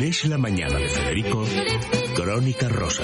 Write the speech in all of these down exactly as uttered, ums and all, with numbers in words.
Es la mañana de Federico, Crónica Rosa.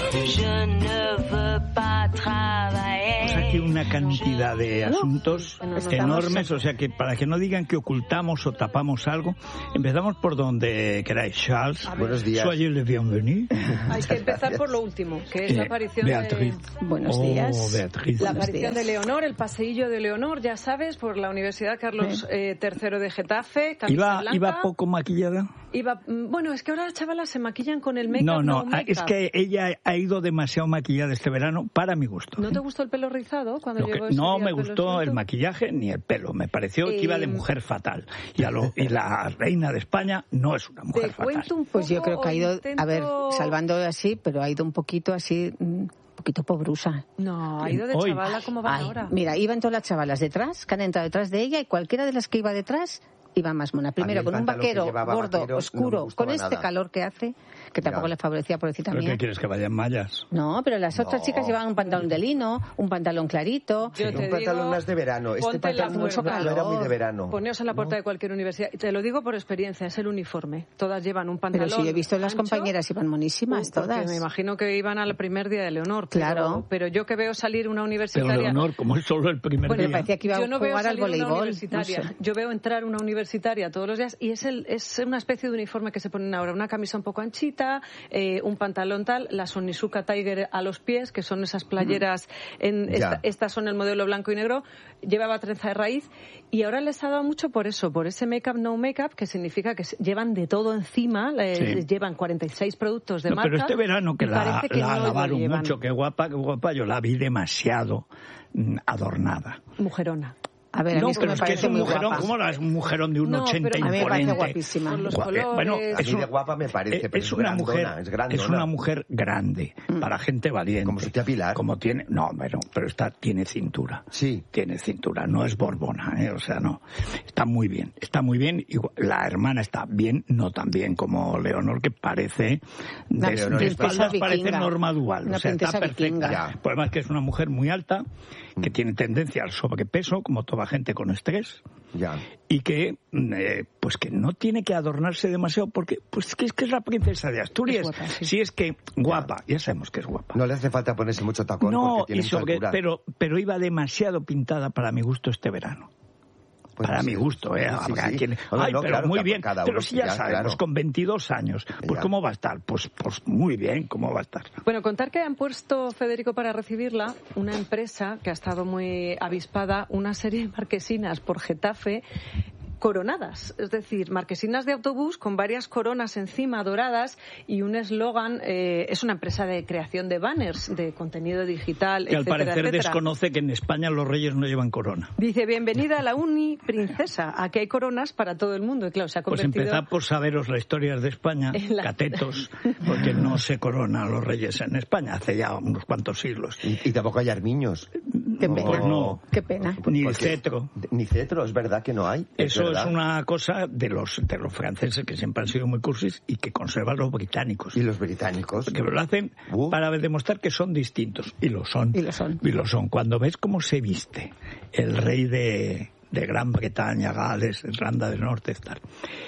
Aquí una cantidad de asuntos uh, enormes, o sea que para que no digan que ocultamos o tapamos algo, empezamos por donde queráis. Charles, buenos días. Soyez le bienvenu. Hay que empezar por lo último, que es la aparición Beatriz. de... Buenos días. Oh, Beatriz. La aparición de Leonor, el paseillo de Leonor, ya sabes, por la Universidad Carlos sí. eh, tercero de Getafe, camisa ¿Iba, blanca. ¿Iba poco maquillada? Iba, bueno, es que ahora las chavalas se maquillan con el make-up. No, no, no es que ella ha ido demasiado maquillada este verano para mi gusto. ¿No te gustó el pelo rizado cuando Lo que, llegó ese No día me el pelo gustó suelto? El maquillaje ni el pelo. Me pareció eh... que iba de mujer fatal. Y, a lo, y la reina de España no es una mujer te fatal. Cuento un poco, pues yo creo que ha ido, intento... a ver, salvando así, pero ha ido un poquito así... un poquito pobrusa. No, ha ido de Hoy. chavala como va Ay, ahora. Mira, iban todas las chavalas detrás, que han entrado detrás de ella, y cualquiera de las que iba detrás iba más mona. Primero con un vaquero gordo, vaquero, oscuro, no con este nada. calor que hace, que tampoco ya. le favorecía, por decir también. ¿Pero qué quieres, que vayan mallas? No, pero las otras no. chicas llevaban un pantalón de lino, un pantalón clarito. Yo te un pantalón digo, más de verano. Este pantalón mucho calor. No era muy de verano. Poneos a la puerta ¿no? de cualquier universidad. Te lo digo por experiencia, es el uniforme. Todas llevan un pantalón. Pero si yo he visto las ancho, compañeras iban monísimas, todas. Me imagino que iban al primer día de Leonor. Claro. Pero, pero yo que veo salir una universitaria... Pero Leonor, como es solo el primer bueno, día... Me parecía que iba yo a no jugar veo al voleibol. No sé. Yo veo entrar una universitaria todos los días y es, el, es una especie de uniforme que se ponen ahora. Una camisa un poco anchita, eh, un pantalón tal, las Onitsuka Tiger a los pies, que son esas playeras, en esta, estas son el modelo blanco y negro, llevaba trenza de raíz y ahora les ha dado mucho por eso, por ese make-up no make-up, que significa que llevan de todo encima, sí. llevan cuarenta y seis productos de no, marca. Pero este verano que la, que la no alabaron mucho, qué guapa, qué guapa, yo la vi demasiado mm, adornada. Mujerona. A ver, a no, mí pero me es que es un mujerón, guapa. ¿cómo no es un mujerón de un no, ochenta a mí me parece imponente? guapísima. Con los colores. Bueno, a mí de guapa me parece, pero es, una grandona, mujer, es grandona. Es una mujer grande, mm. para gente valiente. Como su tía Pilar. Como tiene, no, bueno, pero esta tiene cintura. Sí. Tiene cintura, no es borbona, ¿eh? O sea, no. Está muy bien, está muy bien. Igual, la hermana está bien, no tan bien como Leonor, que parece, una de, de espaldas parece Norma Dual. Una o sea, está perfecta. El problema es que es una mujer muy alta, que tiene tendencia al sobrepeso, como toda gente con estrés. Ya. Y que eh, pues que no tiene que adornarse demasiado porque pues que es que es la princesa de Asturias. Es guapa, sí. Si es que guapa, ya. ya sabemos que es guapa. No le hace falta ponerse mucho tacón no, porque tiene y sobre, mucha altura. pero pero iba demasiado pintada para mi gusto este verano. Pues para sí, mi gusto, ¿eh? Sí, sí. Quien... No, Ay, no, pero claro, muy bien. cada pero uno, si ya, ya sabemos, claro. Con veintidós años, pues ya. ¿Cómo va a estar? Pues, pues muy bien, ¿cómo va a estar? Bueno, contar que han puesto, Federico, para recibirla, una empresa que ha estado muy avispada, una serie de marquesinas por Getafe, coronadas, es decir, marquesinas de autobús con varias coronas encima doradas y un eslogan. Eh, es una empresa de creación de banners, de contenido digital, que etcétera, al parecer etcétera. Desconoce que en España los reyes no llevan corona. Dice, bienvenida a la Uni Princesa, aquí hay coronas para todo el mundo. Y claro, se ha convertido... Pues empezad por saberos la historia de España, la... catetos, porque no se coronan los reyes en España hace ya unos cuantos siglos. Y, y tampoco hay armiños. Qué pena. Pues no. Qué pena. Ni porque, cetro. Ni cetro, es verdad que no hay. Eso es, es una cosa de los de los franceses que siempre han sido muy cursis y que conservan los británicos. Y los británicos. Que lo hacen uh. para demostrar que son distintos. Y lo son. Y lo son. Y lo son. Cuando ves cómo se viste el rey de, de Gran Bretaña, Gales, Irlanda del Norte, tal,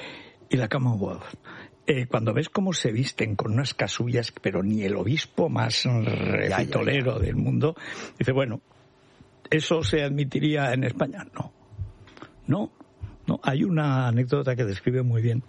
y la Commonwealth, Eh, cuando ves cómo se visten con unas casullas, pero ni el obispo más refitolero ya, ya, ya. del mundo, dice, bueno, ¿eso se admitiría en España? No. No. No. Hay una anécdota que describe muy bien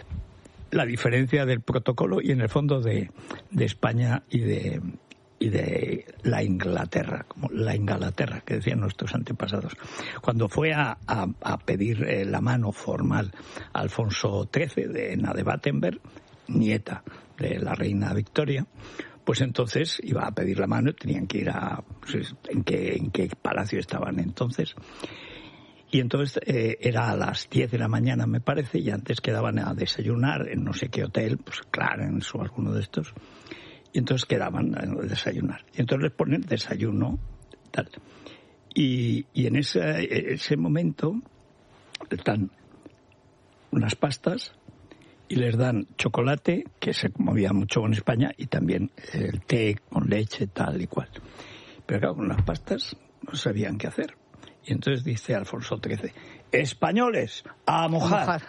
la diferencia del protocolo y en el fondo de, de España y de, y de la Inglaterra, como la Inglaterra que decían nuestros antepasados. Cuando fue a, a, a pedir eh, la mano formal a Alfonso trece de Ana de Battenberg, nieta de la reina Victoria, pues entonces iba a pedir la mano y tenían que ir a... Pues, ¿en qué, en qué palacio estaban entonces? Y entonces eh, era a las diez de la mañana, me parece, y antes quedaban a desayunar en no sé qué hotel, pues Clarence o alguno de estos. Y entonces quedaban a desayunar. Y entonces les ponen desayuno, tal. Y, y en ese, ese momento están unas pastas y les dan chocolate, que se movía mucho en España, y también el té con leche, tal y cual. Pero claro, con las pastas no sabían qué hacer. Y entonces dice Alfonso trece, españoles, a mojar.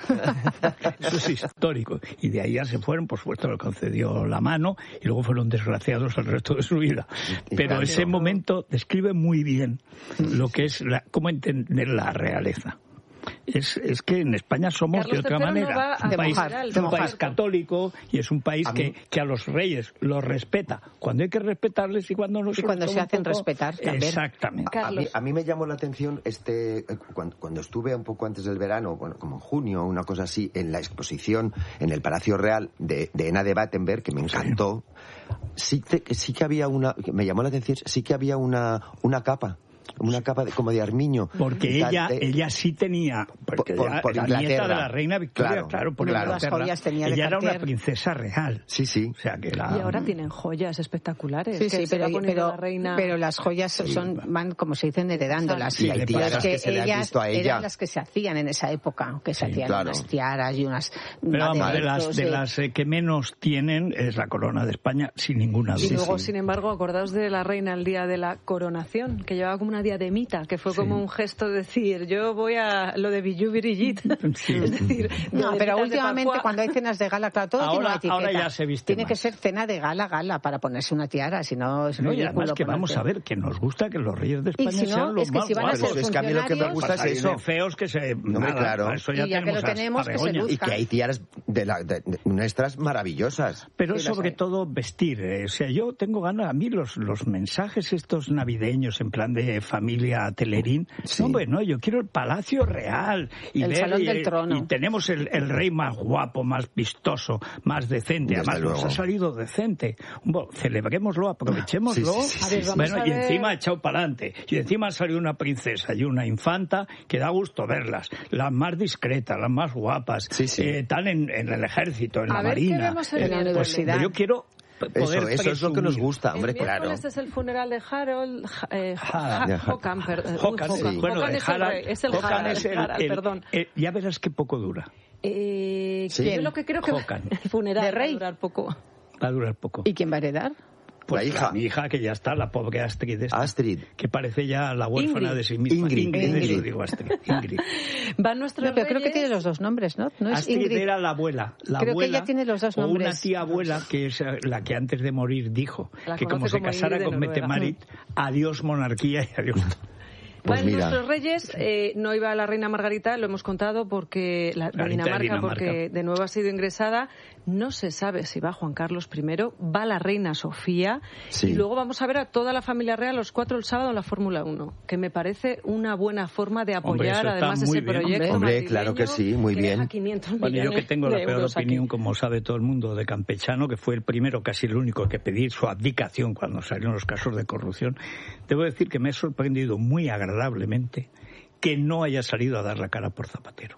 Eso es histórico. Y de ahí ya se fueron, por supuesto, le concedió la mano y luego fueron desgraciados el resto de su vida. Pero ese momento describe muy bien lo que es, la, cómo entender la realeza. Es, es que en España somos Carlos de otra manera. No un país, mojar, es un país católico y es un país a que, que a los reyes los respeta cuando hay que respetarles y cuando no. Y cuando se hacen poco, respetar también. Exactamente. A, a, mí, a mí me llamó la atención este cuando, cuando estuve un poco antes del verano, bueno, como en junio, una cosa así, en la exposición en el Palacio Real de, de Ena de Battenberg, que me encantó. Sí, sí, sí que había una, me llamó la atención, sí que había una una capa. Una capa de, como de armiño. Porque ella de... ella sí tenía, porque por, por, por la Inglaterra. Nieta de la reina Victoria, claro, claro por claro. Las joyas tenía ella de era una princesa real. Sí, sí. O sea, que era... Y ahora tienen joyas espectaculares. Sí, sí, pero, pero, la reina... pero las joyas son van, como se dicen, heredándolas. Sí, hay tiaras que, que se le han visto a ella. Eran las que se hacían en esa época, que se sí, hacían claro. unas tiaras y unas... Pero vamos, de las, de las eh, que menos tienen es la corona de España, sin ninguna duda. Y luego, sí. sin embargo, acordaos de la reina el día de la coronación, que llevaba como una diademita, que fue como sí. un gesto de decir, yo voy a lo de Bijou Brigitte. Sí. Es decir, no, pero últimamente cuando hay cenas de gala, claro, todo ahora, tiene una etiqueta. Ahora ya se viste tiene más. que ser cena de gala, gala, para ponerse una tiara, si no es no, y además que vamos a ver, que nos gusta que los reyes de España si no, sean los es que más si van a ser es que a mí lo que me gusta es eso. feos que se... No, nada, claro. Eso ya y ya que lo tenemos, que se y que hay tiaras de, la, de, de nuestras maravillosas. Pero sí, sobre todo vestir. Eh. O sea, yo tengo ganas, a mí los, los mensajes estos navideños en plan de familia Telerín, sí. no, bueno, yo quiero el Palacio Real y el ver, Salón y, del Trono. Y tenemos el, el rey más guapo, más vistoso, más decente. Desde Además, luego. nos ha salido decente. Bueno, celebrémoslo, aprovechémoslo. Sí, sí, sí, a ver, sí, bueno, a y ver... encima ha echado para adelante. Y encima ha salido una princesa y una infanta que da gusto verlas. Las más discretas, las más guapas. Sí, sí. Eh, están en, en el ejército, en a la ver, marina. ¿qué vemos en eh, la pues, universidad? yo quiero... Eso, eso es lo que nos gusta, hombre, el claro. Este es el funeral de Harold eh, Hocan, perdón. Hocan, Hocan, sí. Bueno, Hocan es el rey, es el Hocan Harald, es el, Harald, el, perdón. el, ya verás qué poco dura. Eh, ¿Sí? Yo lo que creo que Hocan. el funeral ¿De rey? va a durar poco. Va a durar poco. ¿Y quién va a heredar? Pues la hija. Mi hija, que ya está, la pobre Astrid. Esta, Astrid. Que parece ya la huérfana Ingrid. de sí misma. Ingrid. Ingrid, Ingrid. eso digo Astrid. Ingrid. Van nuestros No, pero reyes... creo que tiene los dos nombres, ¿no? No es Astrid Ingrid. era la abuela. La Creo abuela, que ella tiene los dos o nombres. una tía abuela, que es la que antes de morir dijo La que como conoce se como casara Ingrid de con Mette Noruega. Marit, adiós monarquía y adiós... Pues Van mira. nuestros reyes, eh, no iba la reina Margarita, lo hemos contado, porque la, de Margarita de Dinamarca, Dinamarca. porque de nuevo ha sido ingresada. No se sabe si va Juan Carlos primero, va la reina Sofía, Sí. y luego vamos a ver a toda la familia real los cuatro el sábado en la Fórmula uno, que me parece una buena forma de apoyar Hombre, eso está además muy ese bien. proyecto. Hombre, madrileño claro que sí, muy que bien. deja quinientos Bueno, yo que millones tengo la de peor euros opinión, aquí. como sabe todo el mundo, de Campechano, que fue el primero, casi el único, que pedir su abdicación cuando salieron los casos de corrupción, debo decir que me ha sorprendido muy agradablemente que no haya salido a dar la cara por Zapatero.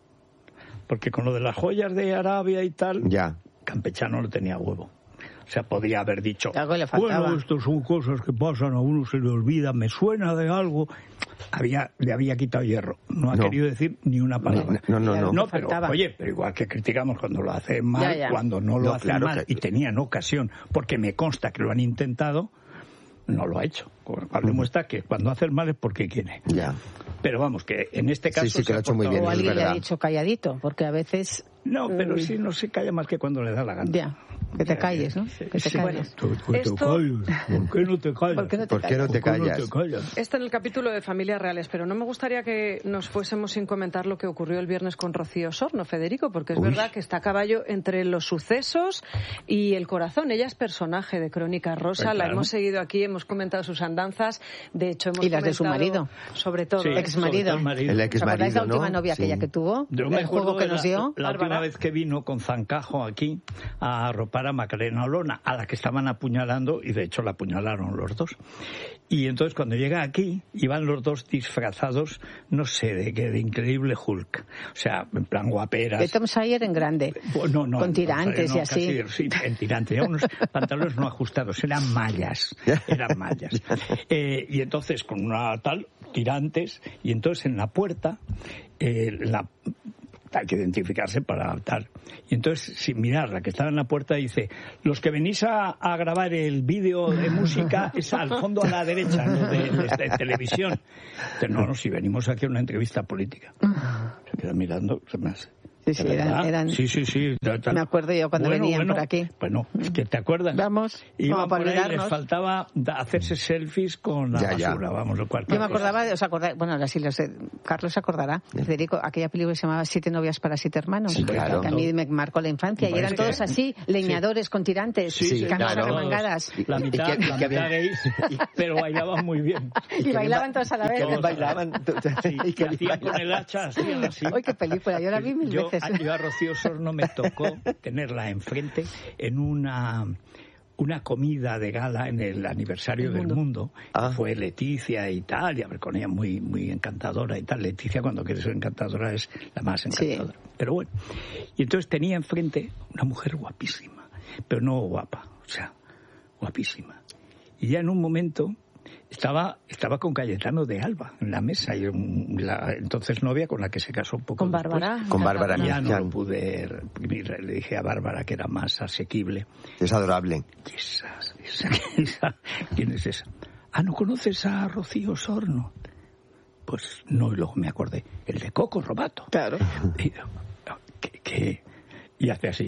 Porque con lo de las joyas de Arabia y tal, Ya. Campechano no tenía huevo. O sea, podría haber dicho, Algo le faltaba. bueno, esto son cosas que pasan, a uno se le olvida, me suena de algo. Había, le había quitado hierro. No ha No. querido decir ni una palabra. No, no, no. No, Le pero, faltaba. oye, pero igual que criticamos cuando lo hace mal, Ya, ya. cuando no lo No, hace claro mal, que- y tenían ocasión, porque me consta que lo han intentado, no lo ha hecho. Con lo cual demuestra que cuando hace el mal es porque quiere. Ya. Pero vamos, que en este caso... Sí, sí, que se lo ha hecho muy portado- bien, O es alguien le ha verdad. dicho calladito, porque a veces... No, pero Mm. sí, no se calla más que cuando le da la gana. Ya, que te calles, ¿no? Que te Sí. calles. Tú- tú te Esto- calles. ¿Por qué no te callas? ¿Por qué no te ¿Por qué no te ¿Por qué no callas? te callas? Esto en el capítulo de Familias Reales, pero no me gustaría que nos fuésemos sin comentar lo que ocurrió el viernes con Rocío Sorno, Federico, porque es Uy. verdad que está a caballo entre los sucesos y el corazón. Ella es personaje de Crónica Rosa, Pues la claro. hemos seguido aquí, hemos comentado sus andanzas, de hecho hemos Y las de su comentado marido. sobre todo. Sí, ¿eh? Ex marido. sobre todo el marido. El ¿Os ex acordáis marido, la última ¿no? novia Sí. aquella que tuvo? Yo me el acuerdo juego que de nos la, dio. la última Bárbara. vez que vino con Zancajo aquí a arropar a Macarena Olona, a la que estaban apuñalando, y de hecho la apuñalaron los dos. Y entonces cuando llega aquí, iban los dos disfrazados, no sé, de qué, de increíble Hulk. O sea, en plan guaperas. De Tom Sawyer en grande. No, no, con no, tirantes no, y así. casi, sí, en tirantes. Eran unos pantalones no ajustados, eran mallas. Eran mallas. Eh, y entonces con una tal, tirantes, y entonces en la puerta, eh, la hay que identificarse para tal. Y entonces, sin mirar, la que estaba en la puerta dice, los que venís a, a grabar el vídeo de música es al fondo a la derecha, ¿no? de, de, de televisión. Entonces, no, no, si venimos aquí a una entrevista política. Se queda mirando, se me hace. Sí, sí, eran, eran... sí, sí, sí. Tal, tal. Me acuerdo yo cuando bueno, venían bueno, por aquí. Bueno, es que te acuerdas. Vamos, iban para por ahí, olvidarnos. Les faltaba hacerse selfies con la ya, basura, ya. vamos, o cualquier Yo me acordaba, cosa. os acordáis, bueno, ahora sí lo sé, Carlos se acordará, Federico, aquella película que se llamaba Siete novias para siete hermanos, sí, claro. que a mí me marcó la infancia, y eran todos así, leñadores sí. con tirantes, sí, sí, camisas claro. remangadas. La mitad, y que, la y que mitad gays, pero bailaban muy bien. Y, y bailaban todos a la vez. Y que bien bailaban. Sí, y que hacían con el hacha, hacían así. ¡Ay, qué película! Yo la vi mil yo, veces. Yo a Rocío Osorno me tocó tenerla enfrente en una una comida de gala en el aniversario el del mundo. Ah. Fue Leticia y tal, y a ver, con ella muy, muy encantadora y tal. Leticia, cuando quiere ser encantadora, es la más encantadora. Sí. Pero bueno, y entonces tenía enfrente una mujer guapísima, pero no guapa, o sea, guapísima. Y ya en un momento estaba estaba con Cayetano de Alba en la mesa, y la entonces novia con la que se casó un poco con después. Bárbara. Con Bárbara. Ya no lo pude, le dije a Bárbara que era más asequible. Es adorable. Esa, esa, esa, ¿quién es esa? Ah, ¿no conoces a Rocío Osorno? Pues no, y luego me acordé. El de Coco Robato. Claro. Y, ¿qué, qué? Y hace así.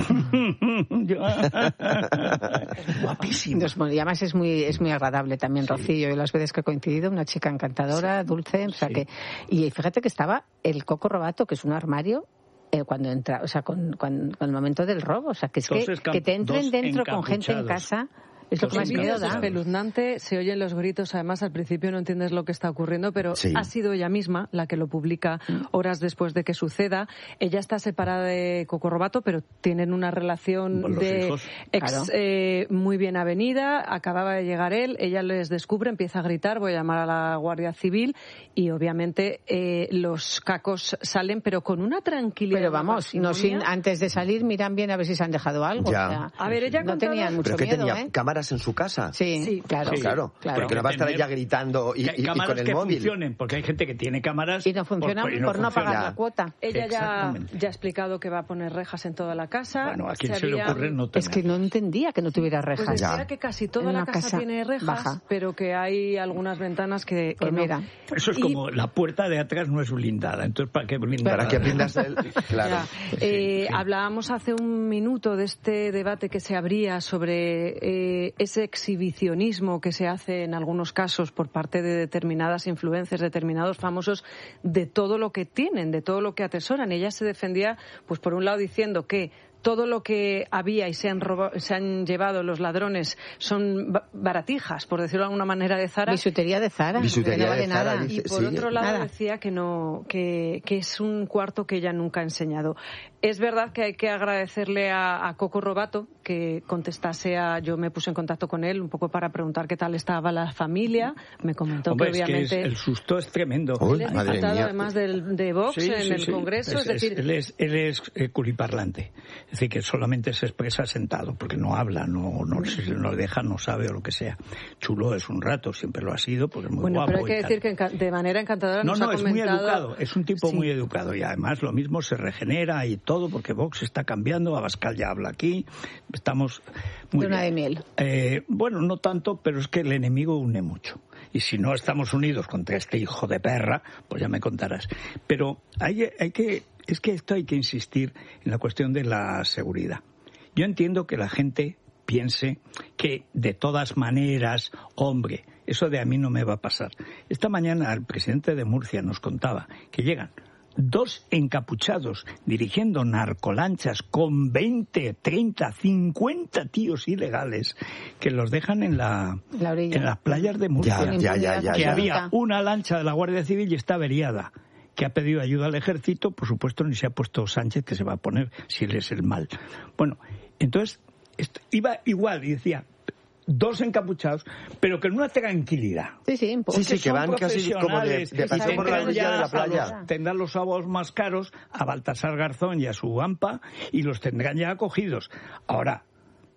Guapísimo. Y además es muy, es muy agradable también, sí. Rocío, y las veces que he coincidido, una chica encantadora, sí. dulce, o sea sí. que... Y fíjate que estaba el Coco Robato, que es un armario, eh, cuando entra, o sea, con, con, con el momento del robo, o sea, que es que, que te entren dentro con gente en casa... Es lo que más miedo da. Es espeluznante, se oyen los gritos, además al principio no entiendes lo que está ocurriendo, pero sí. ha sido ella misma la que lo publica horas después de que suceda. Ella está separada de Coco Robato, pero tienen una relación de ex claro. eh, muy bien avenida, acababa de llegar él, ella les descubre, empieza a gritar, voy a llamar a la Guardia Civil, y obviamente eh, los cacos salen, pero con una tranquilidad. Pero vamos, no sin, antes de salir miran bien a ver si se han dejado algo. Ya. O sea, a ver, ella no contaba... tenían mucho ¿Pero miedo, tenía ¿eh? cámaras en su casa? Sí, sí claro. Sí, claro, claro. Porque no va a estar ella gritando y, y, y con el que móvil. Funcionen, porque hay gente que tiene cámaras y no funcionan por, por, no, por no pagar la cuota. Ella ya, ya ha explicado que va a poner rejas en toda la casa. Bueno, a quién se, se había... le ocurre no tener. Es que no entendía que no tuviera rejas. Pues decía que casi toda la casa, casa tiene rejas, baja. Pero que hay algunas ventanas que, que pues no. Mira. Eso es y... como la puerta de atrás no es blindada, entonces ¿para qué blindar? ¿Para qué blindas el...? Claro. Sí, eh, sí. Hablábamos hace un minuto de este debate que se abría sobre eh, ese exhibicionismo que se hace en algunos casos por parte de determinadas influencers, determinados famosos, de todo lo que tienen, de todo lo que atesoran. Ella se defendía, pues por un lado diciendo que todo lo que había y se han, robado, se han llevado los ladrones son baratijas, por decirlo de alguna manera, de Zara. Bisutería de Zara. Bisutería que no vale de Zara, nada. dice, y por sí. otro lado nada. decía que no, que, que es un cuarto que ella nunca ha enseñado. Es verdad que hay que agradecerle a, a Coco Robato que contestase a... Yo me puse en contacto con él un poco para preguntar qué tal estaba la familia. Me comentó Hombre, que obviamente... Es que es, el susto es tremendo. Uy, él es madre diputado mía. además del, de Vox sí, en sí, el sí. Congreso. Es, es decir... Él es, él es eh, culiparlante. Es decir, que solamente se expresa sentado, porque no habla, no, no, si no le deja, no sabe o lo que sea. Chulo es un rato, siempre lo ha sido, porque es muy bueno, guapo. Pero hay que decir que de manera encantadora no, nos no, ha es comentado... muy educado, es un tipo sí. muy educado, y además lo mismo se regenera y todo, porque Vox está cambiando, Abascal ya habla aquí, estamos muy de una bien. de miel. Eh, bueno, no tanto, pero es que el enemigo une mucho. Y si no estamos unidos contra este hijo de perra, pues ya me contarás. Pero hay, hay que, es que esto hay que insistir en la cuestión de la seguridad. Yo entiendo que la gente piense que de todas maneras, hombre, eso de a mí no me va a pasar. Esta mañana el presidente de Murcia nos contaba que llegan dos encapuchados dirigiendo narcolanchas con veinte, treinta, cincuenta tíos ilegales que los dejan en la, la en las playas de Murcia. Ya, ya, ya, ya, que ya. había una lancha de la Guardia Civil y está averiada, que ha pedido ayuda al ejército, por supuesto ni se ha puesto Sánchez, que se va a poner si él es el mal. Bueno, entonces esto, iba igual y decía... dos encapuchados, pero que en una tranquilidad. Sí, sí, sí, sí que van casi como de, de paseo por la orilla de la playa. Los, tendrán los abos más caros a Baltasar Garzón y a su AMPA y los tendrán ya acogidos. Ahora,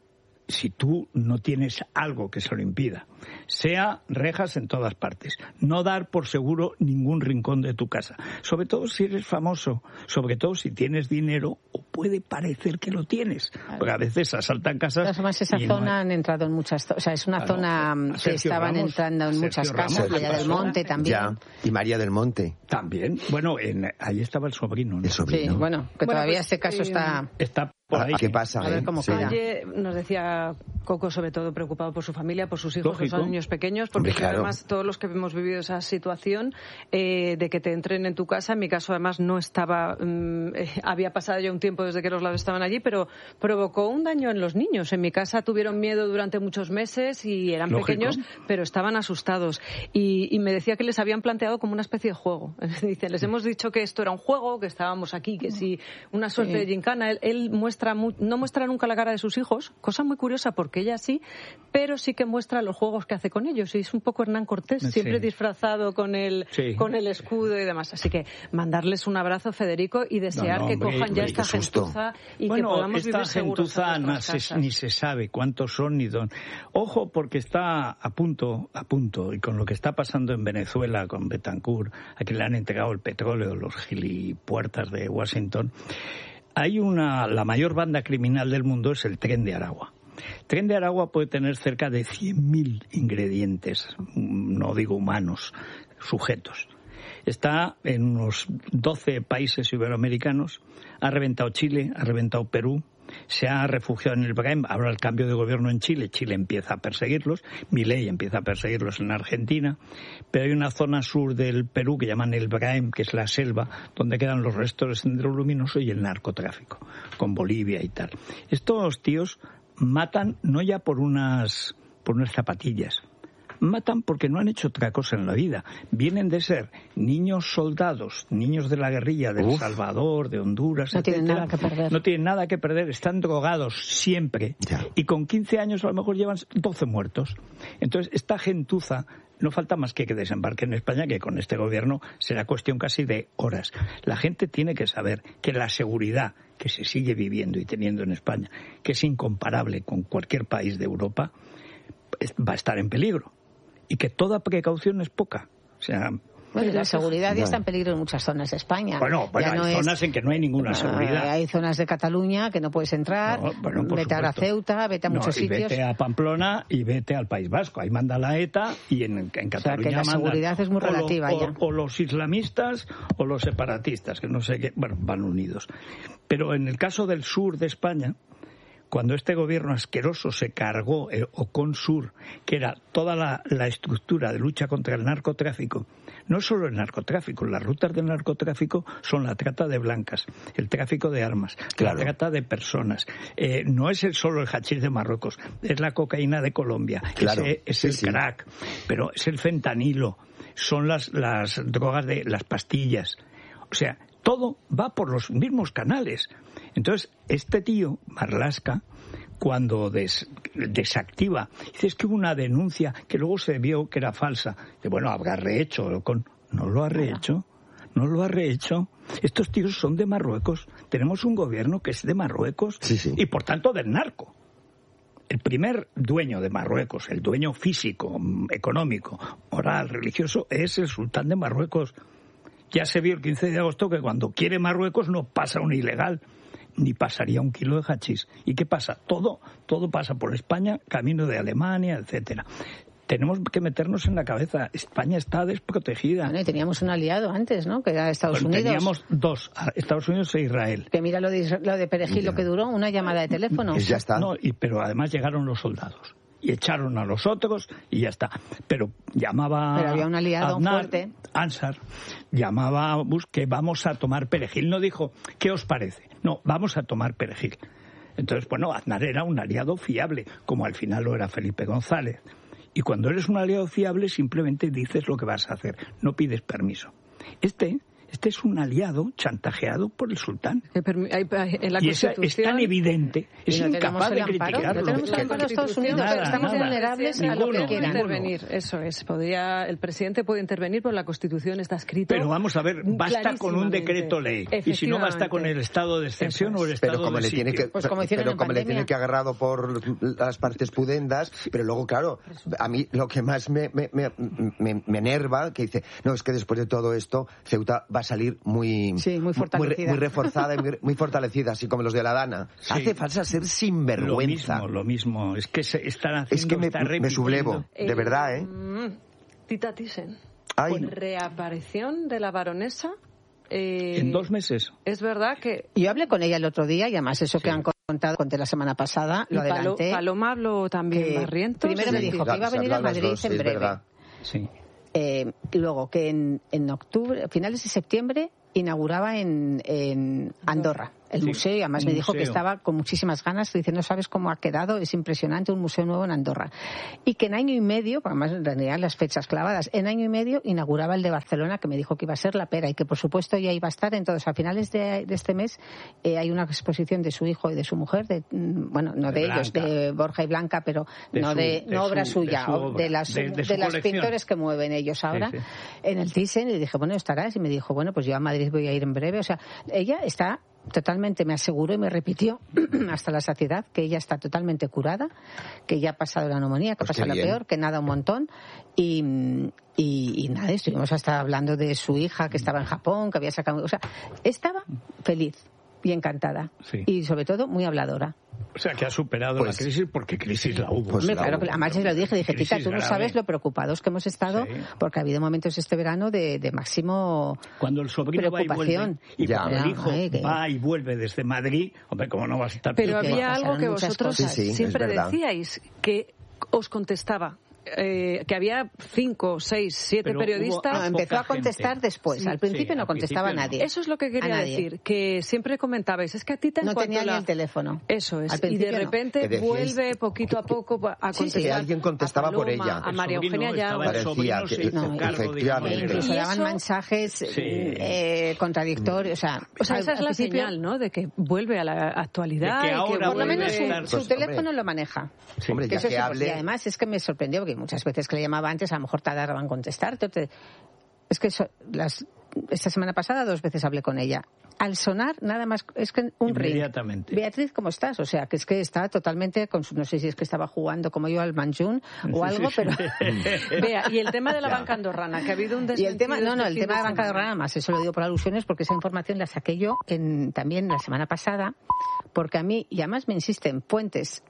si tú no tienes algo que se lo impida, sea rejas en todas partes, no dar por seguro ningún rincón de tu casa, sobre todo si eres famoso, sobre todo si tienes dinero o puede parecer que lo tienes, porque a veces asaltan casas. Además, esa zona no... han entrado en muchas, o sea, es una claro, zona que estaban Ramos, entrando en muchas casas, María del Monte también. Ya, y María del Monte. También, bueno, en, ahí estaba el sobrino, ¿no? El sobrino. Sí, bueno, que bueno, todavía pues, este caso eh, está... Está por ahí. ¿Qué pasa? A ver cómo Sí. queda. Ayer nos decía Coco, sobre todo preocupado por su familia, por sus hijos, Lógico. que son niños pequeños, porque Claro. además todos los que hemos vivido esa situación eh, de que te entren en tu casa, en mi caso además no estaba, mm, eh, había pasado ya un tiempo desde que los lados estaban allí, pero provocó un daño en los niños. En mi casa tuvieron miedo durante muchos meses y eran Lógico. pequeños, pero estaban asustados. Y, y me decía que les habían planteado como una especie de juego. Dice, les hemos dicho que esto era un juego, que estábamos aquí, que si una suerte Sí. de gincana. Él, él muestra mu- no muestra nunca la cara de sus hijos, cosa muy curiosa porque ella sí, pero sí que muestra los juegos que hace con ellos. Y es un poco Hernán Cortés, Sí. siempre disfrazado con el, Sí. con el escudo y demás. Así que mandarles un abrazo, Federico, y desear No, no, que hombre, cojan ya hombre, esta qué susto. gentuza y bueno, que podamos esta vivir seguros gentuza en no nuestras se- casas. ni se sabe cuántos son ni dónde. Ojo, porque está a punto, a punto, y con lo que está pasando en Venezuela con Betancourt, a quien le han entregado el petróleo los gilipuertas de Washington, hay una, la mayor banda criminal del mundo es el Tren de Aragua. El Tren de Aragua puede tener cerca de cien mil ingredientes, no digo humanos, sujetos. Está en unos doce países iberoamericanos, ha reventado Chile, ha reventado Perú, se ha refugiado en el Brahim, ahora el cambio de gobierno en Chile, Chile empieza a perseguirlos, Milei empieza a perseguirlos en Argentina, pero hay una zona sur del Perú que llaman el Brahim, que es la selva, donde quedan los restos del Sendero Luminoso y el narcotráfico, con Bolivia y tal. Estos tíos matan no ya por unas, por unas zapatillas, matan porque no han hecho otra cosa en la vida. Vienen de ser niños soldados, niños de la guerrilla de El Salvador, de Honduras, No tienen etcétera. nada que perder. No tienen nada que perder, están drogados siempre. Ya. Y con quince años a lo mejor llevan doce muertos. Entonces, esta gentuza no falta más que que desembarque en España, que con este gobierno será cuestión casi de horas. La gente tiene que saber que la seguridad que se sigue viviendo y teniendo en España, que es incomparable con cualquier país de Europa, es- va a estar en peligro. Y que toda precaución es poca. O sea, Bueno, la seguridad ya Bueno. está en peligro en muchas zonas de España. bueno, bueno Ya no hay es- zonas en que no hay ninguna Ah, seguridad. Hay zonas de Cataluña que no puedes entrar. No, bueno, por vete ahora a supuesto. Ceuta, vete a No, muchos y sitios. vete a Pamplona y vete al País Vasco. Ahí manda la ETA y en, en Cataluña que la mandan seguridad es muy o lo- relativa o, ya. o los islamistas o los separatistas, que no sé qué, bueno, van unidos. Pero en el caso del sur de España, cuando este gobierno asqueroso se cargó el Ocon-Sur, que era toda la, la estructura de lucha contra el narcotráfico, no solo el narcotráfico, las rutas del narcotráfico son la trata de blancas, el tráfico de armas, Claro. la trata de personas. Eh, no es el, solo el hachís de Marruecos, es la cocaína de Colombia, Claro, es, es sí, el sí. crack, pero es el fentanilo, son las, las drogas de las pastillas. O sea, todo va por los mismos canales. Entonces, este tío, Marlaska, cuando des- desactiva, dice, es que hubo una denuncia que luego se vio que era falsa. Dice, bueno, habrá rehecho. Con... No lo ha rehecho. No lo ha rehecho. Estos tíos son de Marruecos. Tenemos un gobierno que es de Marruecos Sí, sí. y, por tanto, del narco. El primer dueño de Marruecos, el dueño físico, mm, económico, moral, religioso, es el sultán de Marruecos. Ya se vio el quince de agosto que cuando quiere Marruecos no pasa un ilegal, ni pasaría un kilo de hachís. ¿Y qué pasa? Todo, todo pasa por España, camino de Alemania, etcétera. Tenemos que meternos en la cabeza. España está desprotegida. Bueno, y teníamos un aliado antes, ¿no? Que era Estados Bueno, Unidos. teníamos dos, a Estados Unidos e Israel. Que mira lo de, Isra- lo de Perejil, lo que duró, una llamada de teléfono. Pues ya está. No, y, pero además llegaron los soldados. Y echaron a los otros y ya está. Pero llamaba... Pero había un aliado Aznar, fuerte. Ansar, llamaba a Bush que vamos a tomar Perejil. No dijo, ¿qué os parece? No, vamos a tomar Perejil. Entonces, bueno, Aznar era un aliado fiable, como al final lo era Felipe González. Y cuando eres un aliado fiable, simplemente dices lo que vas a hacer. No pides permiso. Este Este es un aliado chantajeado por el sultán. Que permi- hay- hay- en la Y es, es Constitución- tan evidente, es Y no incapaz tenemos de el amparo, criticarlo. no tenemos el amparo de Estados Unidos, Nada, estamos nada. vulnerables a lo Ninguno, que quieran. ninguno. intervenir, eso es. Podría, el presidente puede intervenir, pero la Constitución está escrito. Pero vamos a ver, basta con un clarísimamente. decreto ley. Y si no basta con el estado de excepción o el estado Pero como de le tiene sitio. que, Pues como hicieron pero en como le pandemia. tiene que agarrado por las partes pudendas, pero luego, claro, a mí lo que más me, me, me, me, me enerva, que dice, no, es que después de todo esto, Ceuta va a salir muy, Sí, muy fortalecida. muy, muy reforzada y muy, muy fortalecida, así como los de la Dana. Sí. Hace falta ser Lo sinvergüenza. mismo, lo mismo. Es que se están haciendo... Es que me, están me repitiendo. sublevo, de verdad, ¿eh? Mm, Tita Thyssen. Ay. Por reaparición de la baronesa. eh, En dos meses. Es verdad que. Yo hablé con ella el otro día y además eso que han contado, conté la semana pasada, lo y Palo- adelanté. Paloma habló también que Barrientos. primero me Sí. dijo que iba a venir a Se hablan las Madrid dos, en es breve. verdad. Sí. Eh, luego que en, en octubre, finales de septiembre, inauguraba en, en Andorra el Sí, museo y además un me dijo que museo. estaba con muchísimas ganas. Dice, no sabes cómo ha quedado, es impresionante, un museo nuevo en Andorra. Y que en año y medio, además en realidad las fechas clavadas, en año y medio inauguraba el de Barcelona, que me dijo que iba a ser la pera y que por supuesto ya iba a estar. Entonces a finales de, de este mes eh, hay una exposición de su hijo y de su mujer, de, mm, bueno, no de, De ellos, Blanca. de Borja y Blanca, pero De no su- de, de no obra su- de suya, su o obra, de las, de- de su las colección. pintores que mueven ellos ahora. Sí, sí. En el Thyssen, y le dije, bueno, estarás. Y me dijo, bueno, pues yo a Madrid voy a ir en breve. O sea, ella está totalmente, me aseguró y me repitió hasta la saciedad que ella está totalmente curada, que ya ha pasado la neumonía, que Pues ha pasado qué lo bien. peor, que nada un montón. Y, y, y nada, estuvimos hasta hablando de su hija que estaba en Japón, que había sacado. O sea, estaba feliz y encantada. Sí. Y sobre todo muy habladora. O sea, que ha superado Pues- la crisis porque crisis la hubo. Pues Hombre, la claro, hubo. que además se lo dije, dije, Crisis Tita, tú no grave. sabes lo preocupados que hemos estado, Sí. porque ha habido momentos este verano de, de máximo Cuando el sobrino va y vuelve, preocupación. y Ya. cuando el Ya, hijo ay, que- va y vuelve desde Madrid, hombre, ¿cómo no vas a estar Pero que había algo pasaron que muchas vosotros cosas. Sí, sí, siempre es verdad. decíais, que os contestaba. Eh, que había cinco, seis, siete Pero periodistas. No, hubo- empezó a poca contestar gente. después. Sí, Al principio sí, no al contestaba principio a no. nadie. Eso es lo que quería A nadie. decir, que siempre comentabais, es que a Tita en No cuanto tenía la... ni el teléfono. Eso es, Al y de principio no. repente Que decíais- vuelve poquito a poco a Sí, sí, contestar. que alguien contestaba a Paloma, por ella. A María El sobrino Eugenia estaba Llago. el sobrino, Parecía se que- hizo no, cargo, efectivamente. digamos, Incluso Y daban eso- mensajes Sí. eh, contradictorios. O sea, O sea, al- esa es al la principio- señal, ¿no? De que vuelve a la actualidad. De que y ahora Por lo vuelve menos a su, estar- su Pues, teléfono hombre. lo maneja. Sí. Hombre, Que ya eso que sí, hable... y además es que me sorprendió porque muchas veces que le llamaba antes a lo mejor tardaban en contestar. Entonces, es que eso- las, esta semana pasada dos veces hablé con ella. Al sonar, nada más, es que un ring. Inmediatamente. Beatriz, ¿cómo estás? O sea, que es que está totalmente, con su, no sé si es que estaba jugando como yo al Manjún o algo, pero... Vea, y el tema de la Ya. banca andorrana, que ha habido un Y el tema, desmentido no, no, este el fin tema de banca de semana. Rana, más eso lo digo por alusiones, porque esa información la saqué yo en, también la semana pasada, porque a mí, y además me insisten fuentes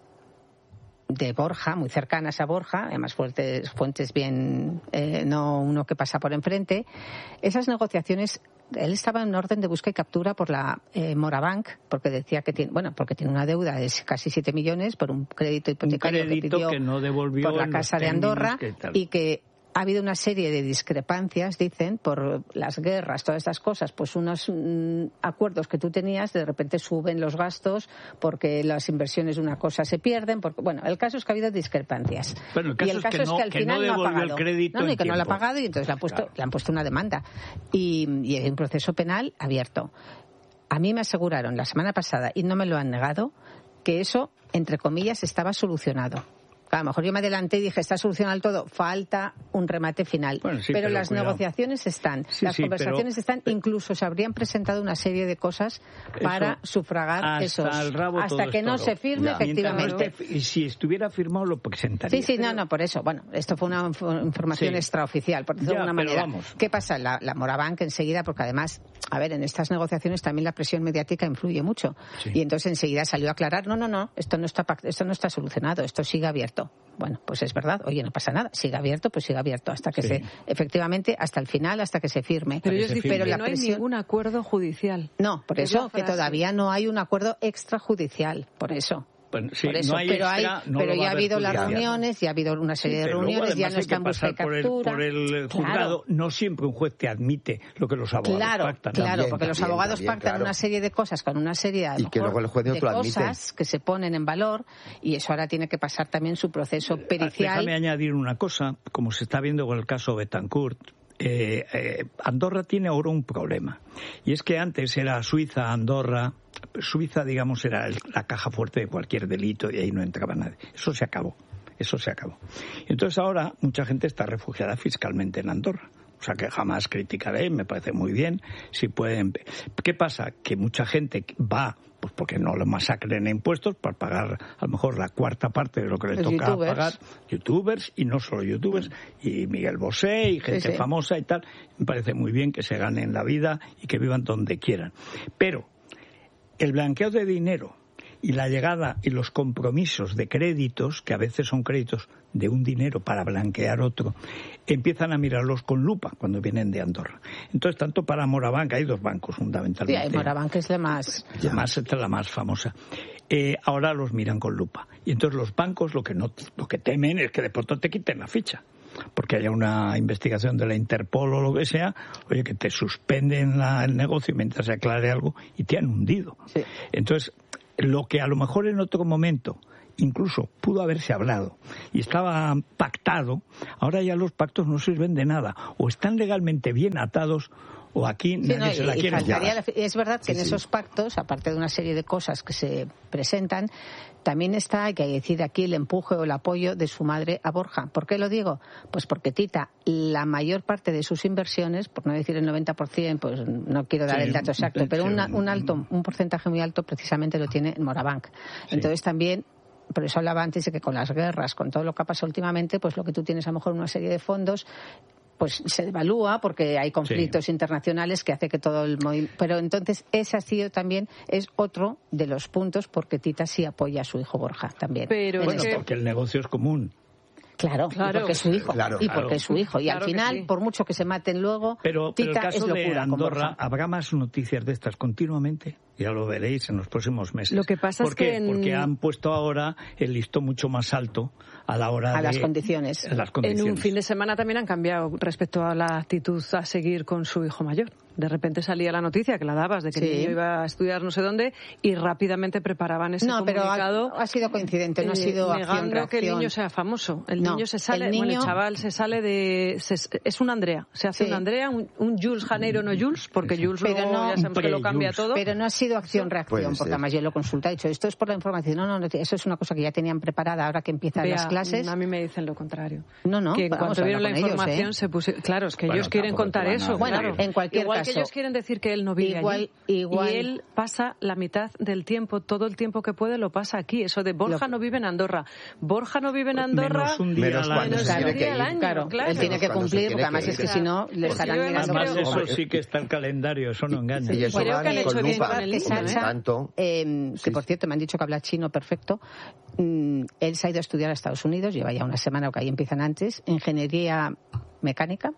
de Borja, muy cercanas a Borja, además fuentes, fuentes bien, eh, no uno que pasa por enfrente, esas negociaciones, él estaba en orden de busca y captura por la eh, Morabank, porque decía que tiene, bueno, porque tiene una deuda de casi siete millones por un crédito hipotecario crédito que pidió que no devolvió por la en los Casa de términos Andorra que tal. y que ha habido una serie de discrepancias, dicen, por las guerras, todas estas cosas, pues unos mm, acuerdos que tú tenías, de repente suben los gastos porque las inversiones de una cosa se pierden, porque, bueno, el caso es que ha habido discrepancias. Pero el caso y el es que caso es no- que al que no final no, ha devolvió el pagado. crédito No, no, y en que no lo ha tiempo. pagado y entonces le han puesto, Claro. le han puesto una demanda. Y, y hay un proceso penal abierto. A mí me aseguraron la semana pasada, y no me lo han negado, que eso, entre comillas, estaba solucionado. A lo mejor yo me adelanté y dije, está solucionado todo, falta un remate final. Bueno, sí, pero, pero las cuidado. negociaciones están, Sí, las sí, conversaciones pero- están, incluso se habrían presentado una serie de cosas para Eso, sufragar hasta esos. el rabo hasta todo que es no toro. se firme, Ya. Mientras no efectivamente. esté- y si estuviera firmado lo presentaría. Sí, sí, no, no, por eso. Bueno, esto fue una inf- información Sí. extraoficial, por decirlo Ya, de alguna pero manera. vamos. ¿Qué pasa? La, la Morabank enseguida, porque además, a ver, en estas negociaciones también la presión mediática influye mucho. Sí. Y entonces enseguida salió a aclarar, no, no, no, esto no está pact- esto no está solucionado, esto sigue abierto. Bueno, pues es verdad, oye, no pasa nada, sigue abierto, pues sigue abierto hasta que Sí. se, efectivamente, hasta el final, hasta que se firme. Pero que ellos se dicen firme. que la no hay presión- ningún acuerdo judicial. No, por Es eso la que frase. todavía no hay un acuerdo extrajudicial, por eso. Bueno, sí, Por eso, no hay pero, extra, hay, no pero lo va ya a ha haber habido las judicial. reuniones, ya ha habido una Sí, serie de pero luego, reuniones, ya además, no hay está en que busca y pasar por el, captura. por el juzgado. Claro. No siempre un juez te admite lo que los abogados Claro, pactan. claro, También, porque los también, abogados también, pactan claro. una serie de cosas con una serie a lo Y que mejor, luego el juez no de te lo admite. cosas que se ponen en valor y eso ahora tiene que pasar también su proceso pericial. Déjame añadir una cosa, como se está viendo con el caso Betancourt, Eh, eh, Andorra tiene ahora un problema, y es que antes era Suiza, Andorra. Suiza, digamos, era el, la caja fuerte de cualquier delito y ahí no entraba nadie. Eso se acabó, eso se acabó. Entonces ahora mucha gente está refugiada fiscalmente en Andorra. O sea que jamás criticaré, me parece muy bien. Si pueden. ¿Qué pasa? Que mucha gente va, pues porque no lo masacren en impuestos, para pagar a lo mejor la cuarta parte de lo que le Los toca youtubers. pagar. Youtubers, y no solo youtubers, y Miguel Bosé, y gente Sí, sí. famosa y tal. Me parece muy bien que se ganen la vida y que vivan donde quieran. Pero el blanqueo de dinero y la llegada y los compromisos de créditos, que a veces son créditos de un dinero para blanquear otro, empiezan a mirarlos con lupa cuando vienen de Andorra. Entonces, tanto para Morabanc, hay dos bancos fundamentalmente. Sí, Morabanc es la más... La más, esta es la más famosa. Eh, ahora los miran con lupa. Y entonces los bancos lo que no, lo que temen es que de pronto te quiten la ficha. Porque haya una investigación de la Interpol o lo que sea, oye, que te suspenden la, el negocio mientras se aclare algo y te han hundido. Sí. Entonces, lo que a lo mejor en otro momento incluso pudo haberse hablado y estaba pactado, ahora ya los pactos no sirven de nada. O están legalmente bien atados o aquí Sí, nadie no, se y- la y quiere faltaría jugar. la- es verdad que Sí, en sí. esos pactos, aparte de una serie de cosas que se presentan, también está, hay que decir aquí, el empuje o el apoyo de su madre a Borja. ¿Por qué lo digo? Pues porque Tita, la mayor parte de sus inversiones, por no decir el noventa por ciento, pues no quiero dar Sí, el dato exacto, sí, pero una- un- un alto, un porcentaje muy alto precisamente lo tiene en Morabanc. Entonces también, por eso hablaba antes de que con las guerras, con todo lo que ha pasado últimamente, pues lo que tú tienes a lo mejor una serie de fondos pues se devalúa porque hay conflictos Sí. internacionales que hace que todo el movimiento... Pero entonces ese ha sido también, es otro de los puntos porque Tita sí apoya a su hijo Borja también. Pero En Bueno, esto. porque el negocio es común. Claro, Claro. y porque es su hijo. Claro, y claro. porque es su hijo. Y Claro al que final, sí. por mucho que se maten luego, Pero, pero el Tita caso es de locura con Andorra, Borja. habrá más noticias de estas continuamente, ya lo veréis en los próximos meses. Lo que pasa ¿Por es qué? que en- Porque han puesto ahora el listón mucho más alto a la hora A de... las condiciones. a las En condiciones. un fin de semana también han cambiado respecto a la actitud a seguir con su hijo mayor. De repente salía la noticia que la dabas de que Sí. el niño iba a estudiar no sé dónde y rápidamente preparaban ese No, pero comunicado. ha, ha sido coincidente, no ha eh, sido negando que el acción-reacción. niño sea famoso. El No, niño se sale, el bueno, niño- el chaval se sale de, se- es un Andrea, se hace Sí. un Andrea, un, un Jules Janeiro, no Jules, porque Jules Pero luego no- ya sabemos que lo pre-Jules. cambia todo. Pero no ha sido acción-reacción, Puede porque ser. además yo lo consulté, he dicho, esto es por la información. No, no, no, eso es una cosa que ya tenían preparada ahora que empiezan Vea, las clases. a mí me dicen lo contrario. No, no, que en vamos, cuanto vieron la habla con ellos, información ¿eh? se pusieron... Claro, es que Bueno, ellos quieren tampoco contar te van a eso. decir. Claro. En cualquier igual caso. que ellos quieren decir que él no vive Igual- allí. igual- Y él pasa la mitad del tiempo, todo el tiempo que puede lo pasa aquí. Eso de Borja Lo- no vive en Andorra. Borja no vive en Andorra. Menos un día Menos al cuando año. se menos tiene un que día al ir. año, Claro, claro. él tiene que Cuando se cumplir, tiene porque además que es que ir. si no, le Pues estarán yo además mirando Además, mal. creo- eso sí que está el calendario, eso no engaña. Y eso Creo van que han hecho con bien lupa. con el que niño, ¿eh? Sacha, Tanto. eh, que Sí. por cierto me han dicho que habla chino perfecto, mm, él se ha ido a estudiar a Estados Unidos, lleva ya una semana, o que ahí empiezan antes, ingeniería mecánica,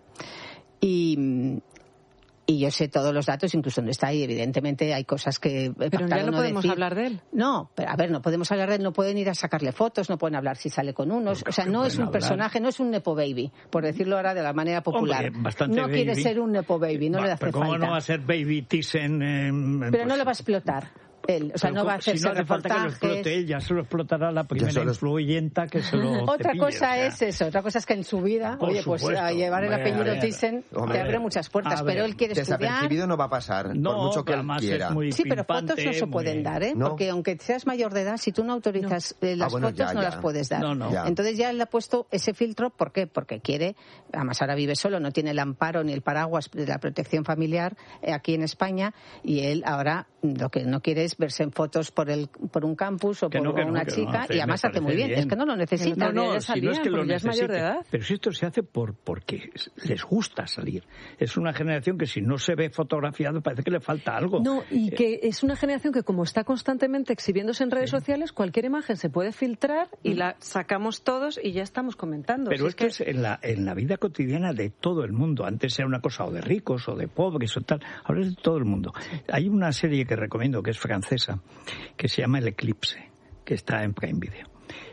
y, mm, y yo sé todos los datos, incluso donde está ahí, evidentemente hay cosas que he Pero pactado ya no podemos decir. hablar de él. No, pero a ver, no podemos hablar de él, no pueden ir a sacarle fotos, no pueden hablar si sale con unos, o sea, no es pueden un hablar. personaje, no es un nepo baby, por decirlo ahora de la manera popular. Hombre, bastante no quiere baby. ser un nepo baby, no Va, le hace pero ¿cómo falta. no va a ser Baby Thyssen? eh, Pero no pues, lo va a explotar él, o sea, pero no va a ¿cómo? hacerse Si no hace falta que lo explote reportajes. él, ya se lo explotará la primera solo- influyenta que se lo Otra cepille, cosa o sea. es eso, otra cosa es que en su vida, Por oye, pues supuesto, a llevar el hombre, a apellido ver, Thyssen hombre, te abre muchas puertas, a pero ver, él quiere estudiar. Desapercibido no va a pasar, No, por mucho que él además quiera. es muy Sí, pero fotos no pimpante, se muy- pueden dar, ¿eh? No. Porque aunque seas mayor de edad, si tú no autorizas eh, las Ah, bueno, fotos, ya, no ya. las puedes dar. No, no. Ya. Entonces ya él ha puesto ese filtro, ¿por qué? Porque quiere, además ahora vive solo, no tiene el amparo ni el paraguas de la protección familiar eh, aquí en España, y él ahora lo que no quiere es verse en fotos por el por un campus o Que por no, que no, una que no, chica, hace- y además me hace muy parece bien. bien. Es que no lo necesita. No, no, No, ya si no es salían, que lo porque ya es mayor de necesite. edad. Pero si esto se hace por porque les gusta salir. Es una generación que si no se ve fotografiado parece que le falta algo. No, y Eh, que es una generación que como está constantemente exhibiéndose en redes sociales, cualquier imagen se puede filtrar y la sacamos todos y ya estamos comentando. Pero Si esto es es en la, en la vida cotidiana de todo el mundo. Antes era una cosa o de ricos o de pobres o tal. Ahora es de todo el mundo. Hay una serie que recomiendo que es francesa, que se llama El Eclipse, que está en Prime Video.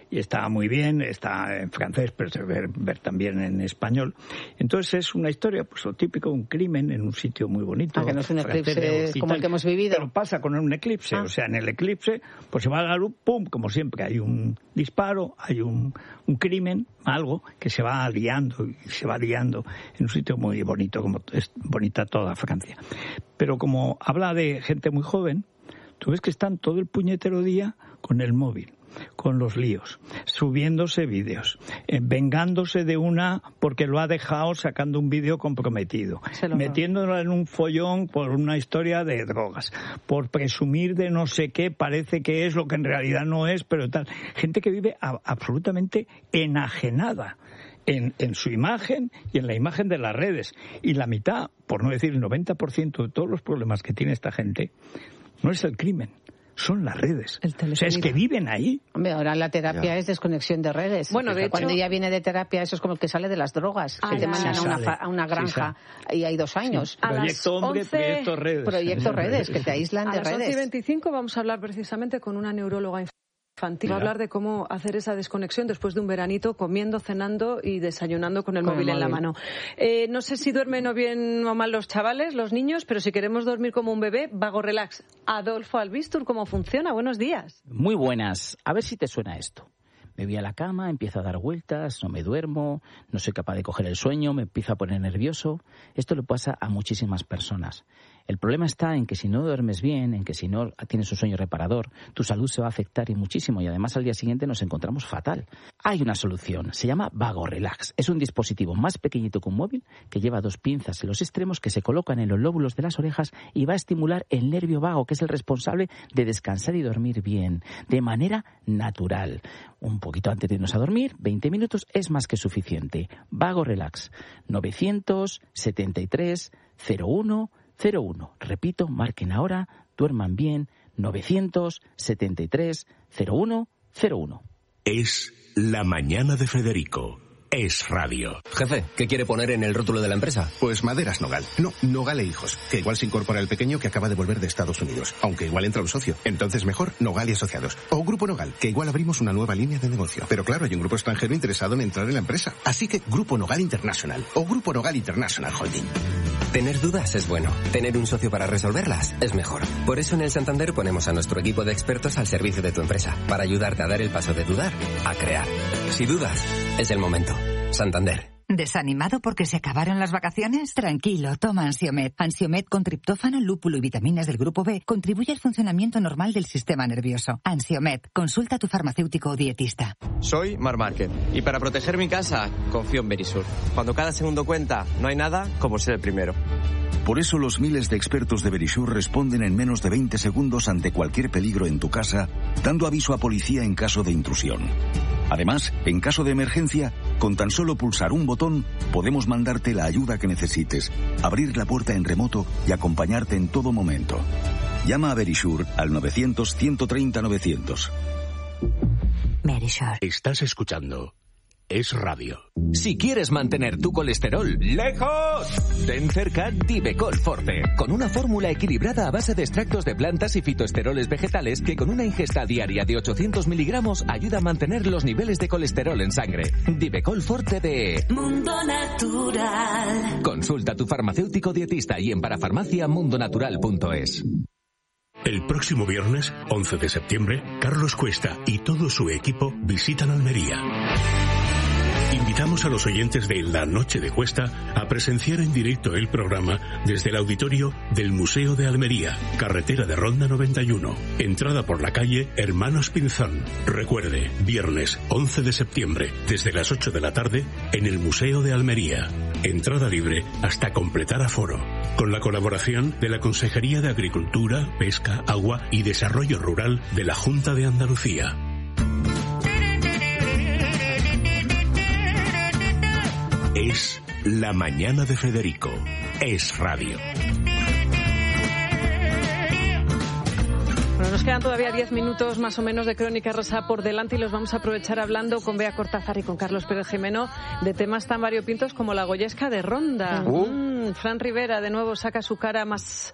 y está muy bien, está en francés, pero se ve ver también en español. Entonces es una historia, pues lo típico, un crimen en un sitio muy bonito. Ah, que no es un eclipse como el que hemos vivido. Pero pasa con un eclipse, ah. o sea, en el eclipse, pues se va la luz, pum, como siempre, hay un disparo, hay un, un crimen, algo que se va liando y se va liando en un sitio muy bonito, como es bonita toda Francia. Pero como habla de gente muy joven, tú ves que están todo el puñetero día con el móvil, con los líos, subiéndose vídeos, eh, vengándose de una porque lo ha dejado sacando un vídeo comprometido, metiéndolo en un follón por una historia de drogas, por presumir de no sé qué, parece que es lo que en realidad no es, pero tal. Gente que vive a, absolutamente enajenada en, en su imagen y en la imagen de las redes. Y la mitad, por no decir el noventa por ciento de todos los problemas que tiene esta gente, no es el crimen, son las redes. O sea, es que viven ahí. Hombre, ahora la terapia ya. es desconexión de redes. Bueno, de Cuando hecho, ella viene de terapia, eso es como el que sale de las drogas. Ah, que te mandan a una, a una granja sí, y hay dos años. Sí. Proyecto Hombre, once... Proyecto Redes. Proyecto Redes, que te aíslan a de redes. A las once y veinticinco vamos a hablar precisamente con una neuróloga infantil. Va a hablar de cómo hacer esa desconexión después de un veranito, comiendo, cenando y desayunando con el con móvil el en la mano. Eh, no sé si duermen o bien o mal los chavales, los niños, pero si queremos dormir como un bebé, Vago Relax. Adolfo Albistur, ¿cómo funciona? Buenos días. Muy buenas. A ver si te suena esto. Me voy a la cama, empiezo a dar vueltas, no me duermo, no soy capaz de coger el sueño, me empiezo a poner nervioso. Esto le pasa a muchísimas personas. El problema está en que si no duermes bien, en que si no tienes un sueño reparador, tu salud se va a afectar y muchísimo, y además al día siguiente nos encontramos fatal. Hay una solución, se llama Vago Relax. Es un dispositivo más pequeñito que un móvil que lleva dos pinzas en los extremos que se colocan en los lóbulos de las orejas y va a estimular el nervio vago, que es el responsable de descansar y dormir bien, de manera natural. Un poquito antes de irnos a dormir, veinte minutos es más que suficiente. Vago Relax, novecientos setenta y tres cero uno cero uno. Repito, marquen ahora, duerman bien, novecientos setenta y tres cero uno cero uno. Es La Mañana de Federico. Es radio. Jefe, ¿qué quiere poner en el rótulo de la empresa? Pues Maderas Nogal. No, Nogal e Hijos. Que igual se incorpora el pequeño que acaba de volver de Estados Unidos. Aunque igual entra un socio. Entonces mejor Nogal y Asociados. O Grupo Nogal, que igual abrimos una nueva línea de negocio. Pero claro, hay un grupo extranjero interesado en entrar en la empresa. Así que Grupo Nogal International. O Grupo Nogal International Holding. Tener dudas es bueno. Tener un socio para resolverlas es mejor. Por eso en el Santander ponemos a nuestro equipo de expertos al servicio de tu empresa. Para ayudarte a dar el paso de dudar a crear. Si dudas, es el momento. Santander. ¿Desanimado porque se acabaron las vacaciones? Tranquilo, toma Ansiomed. Ansiomed con triptófano, lúpulo y vitaminas del grupo B contribuye al funcionamiento normal del sistema nervioso. Ansiomed, consulta a tu farmacéutico o dietista. Soy Mar Márquez y para proteger mi casa confío en Verisur. Cuando cada segundo cuenta, no hay nada como ser el primero. Por eso los miles de expertos de Verisur responden en menos de veinte segundos ante cualquier peligro en tu casa, dando aviso a policía en caso de intrusión. Además, en caso de emergencia, con tan solo pulsar un botón, podemos mandarte la ayuda que necesites, abrir la puerta en remoto y acompañarte en todo momento. Llama a Verisur al novecientos ciento treinta novecientos. Verisur. Estás escuchando Es Radio. Si quieres mantener tu colesterol lejos, ten cerca Divecol Forte, con una fórmula equilibrada a base de extractos de plantas y fitoesteroles vegetales que con una ingesta diaria de ochocientos miligramos ayuda a mantener los niveles de colesterol en sangre. Divecol Forte de Mundo Natural. Consulta a tu farmacéutico dietista y en parafarmacia mundonatural punto es. El próximo viernes, once de septiembre, Carlos Cuesta y todo su equipo visitan Almería. Invitamos a los oyentes de La Noche de Cuesta a presenciar en directo el programa desde el auditorio del Museo de Almería, carretera de Ronda noventa y uno, entrada por la calle Hermanos Pinzón. Recuerde, viernes once de septiembre, desde las ocho de la tarde, en el Museo de Almería. Entrada libre hasta completar aforo. Con la colaboración de la Consejería de Agricultura, Pesca, Agua y Desarrollo Rural de la Junta de Andalucía. Es La Mañana de Federico. Es radio. Bueno, nos quedan todavía diez minutos más o menos de Crónica Rosa por delante y los vamos a aprovechar hablando con Bea Cortázar y con Carlos Pérez Jimeno de temas tan variopintos como la Goyesca de Ronda. Uh. Mm, Fran Rivera de nuevo saca su cara más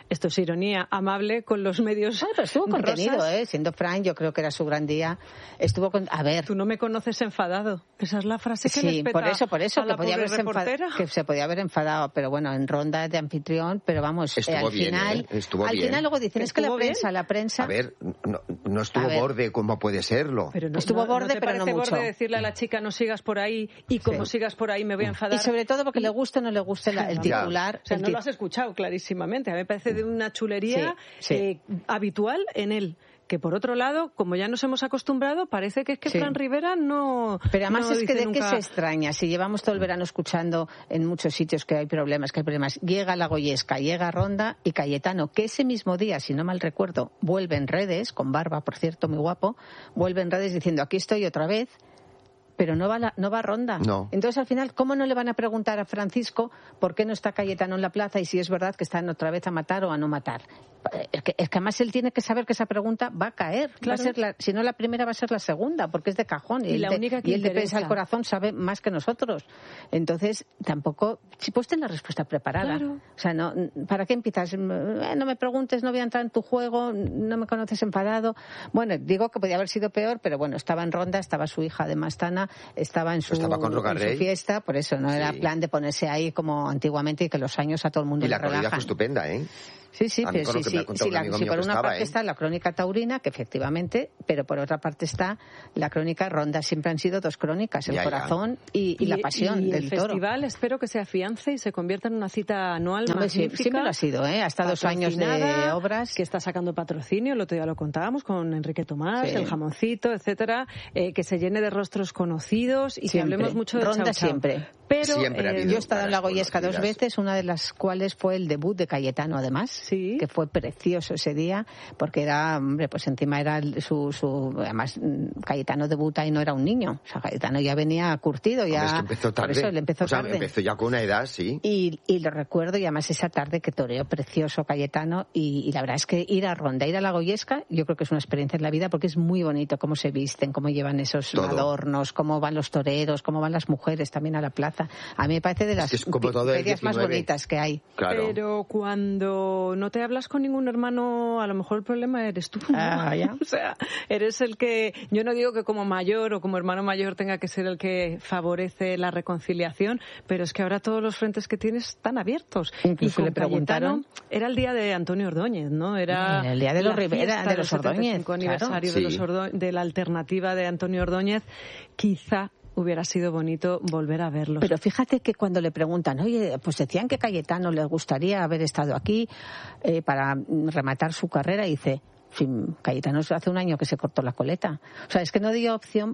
esto es ironía, amable con los medios. Bueno, pero estuvo contenido, rosas. ¿eh? Siendo Fran, yo creo que era su gran día. Estuvo con... A ver. Tú no me conoces enfadado. Esa es la frase que sí, les peta por eso, por eso, a que, la podía pobre haberse reportera. enfadado, que se podía haber enfadado, pero bueno, en ronda de anfitrión, pero vamos, Estuvo eh, al bien, final, ¿eh? Estuvo al bien. final luego dicen es que la ¿Estuvo prensa, bien? la prensa. A ver, no, no estuvo A ver. borde como puede serlo. Pero no, Estuvo no- borde, ¿no te pero no parece mucho. borde decirle a la chica no sigas por ahí y como Sí. sigas por ahí me voy a enfadar? Y sobre todo porque le guste o no le guste la- el Ya. titular. O sea, el no tit- lo has escuchado clarísimamente. A mí me parece de una chulería Sí, sí. eh, habitual en él. Que por otro lado, como ya nos hemos acostumbrado, parece que es que Sí. Fran Rivera no. Pero además no es que dice de qué nunca- se extraña. Si llevamos todo el verano escuchando en muchos sitios que hay problemas, que hay problemas, llega la Goyesca, llega Ronda y Cayetano, que ese mismo día, si no mal recuerdo, vuelve en redes, con barba, por cierto, muy guapo, vuelve en redes diciendo aquí estoy otra vez, pero no va, la, no va Ronda. No. Entonces, al final, ¿cómo no le van a preguntar a Francisco por qué no está Cayetano en la plaza y si es verdad que están otra vez a matar o a no matar? Es que, es que además él tiene que saber que esa pregunta va a caer. Va a Claro. ser la, si no la primera, va a ser la segunda, porque es de cajón. Y el la de- única que y el de interesa. Prensa al Corazón sabe más que nosotros. Entonces, tampoco... Si pues ten la respuesta preparada. Claro. O sea, no, ¿para qué empiezas? Eh, no me preguntes, no voy a entrar en tu juego, no me conoces enfadado. Bueno, digo que podía haber sido peor, pero bueno, estaba en Ronda, estaba su hija de Mastana, estaba en su, Estaba con Roca en su Rey. fiesta, por eso no era Sí. plan de ponerse ahí como antiguamente y que los años a todo el mundo Y le la corrida relajan. fue estupenda, ¿eh? Sí, sí, A mí pero con sí, lo que sí, me ha contado sí, un la- amigo sí, mío por que una estaba, parte ¿eh? está la crónica taurina, que efectivamente, pero por otra parte está la crónica Ronda. Siempre han sido dos crónicas, el Ya, ya. corazón y, y la pasión y del el toro. festival espero que se afiance y se convierta en una cita anual No, hombre, sí, magnífica. siempre lo ha sido, ¿eh? Hasta dos años de patrocinada, obras. que está sacando patrocinio, el otro día lo contábamos con Enrique Tomás, Sí. el jamoncito, etcétera, eh, que se llene de rostros conocidos y que Siempre. hablemos mucho de Ronda Chau Chau. siempre. Pero Siempre ha eh, habido Yo he estado en la caras Goyesca dos conocidas. veces, una de las cuales fue el debut de Cayetano, además, Sí. que fue precioso ese día, porque era, hombre, pues encima era el- su, su, además mm, Cayetano debuta y no era un niño, o sea, Cayetano ya venía curtido, ya, Hombre, es que empezó tarde. por eso le empezó o sea, tarde. empezó ya con una edad, sí. Y, y lo recuerdo, y además esa tarde que toreó precioso Cayetano, y, y la verdad es que ir a Ronda, ir a la Goyesca, yo creo que es una experiencia en la vida porque es muy bonito cómo se visten, cómo llevan esos Todo. adornos, cómo van los toreros, cómo van las mujeres también a la plaza. A mí me parece de las que es como todo el ferias más diecinueve. bonitas que hay. Claro. Pero cuando no te hablas con ningún hermano, a lo mejor el problema eres tú, ¿no? Ah, ya. O sea, eres el que... Yo no digo que como mayor o como hermano mayor tenga que ser el que favorece la reconciliación, pero es que ahora todos los frentes que tienes están abiertos. Incluso y con le preguntaron- Cayetano, era el día de Antonio Ordóñez, ¿no? Era El día de los la Rivera, fiesta de los del Ordóñez, setenta y cinco aniversario claro. de, los Sí. Ordo- de la alternativa de Antonio Ordóñez. Quizá hubiera sido bonito volver a verlos. Pero fíjate que cuando le preguntan, oye, pues decían que Cayetano les gustaría haber estado aquí eh, para rematar su carrera, y dice, sí, Cayetano hace un año que se cortó la coleta. O sea, es que no dio opción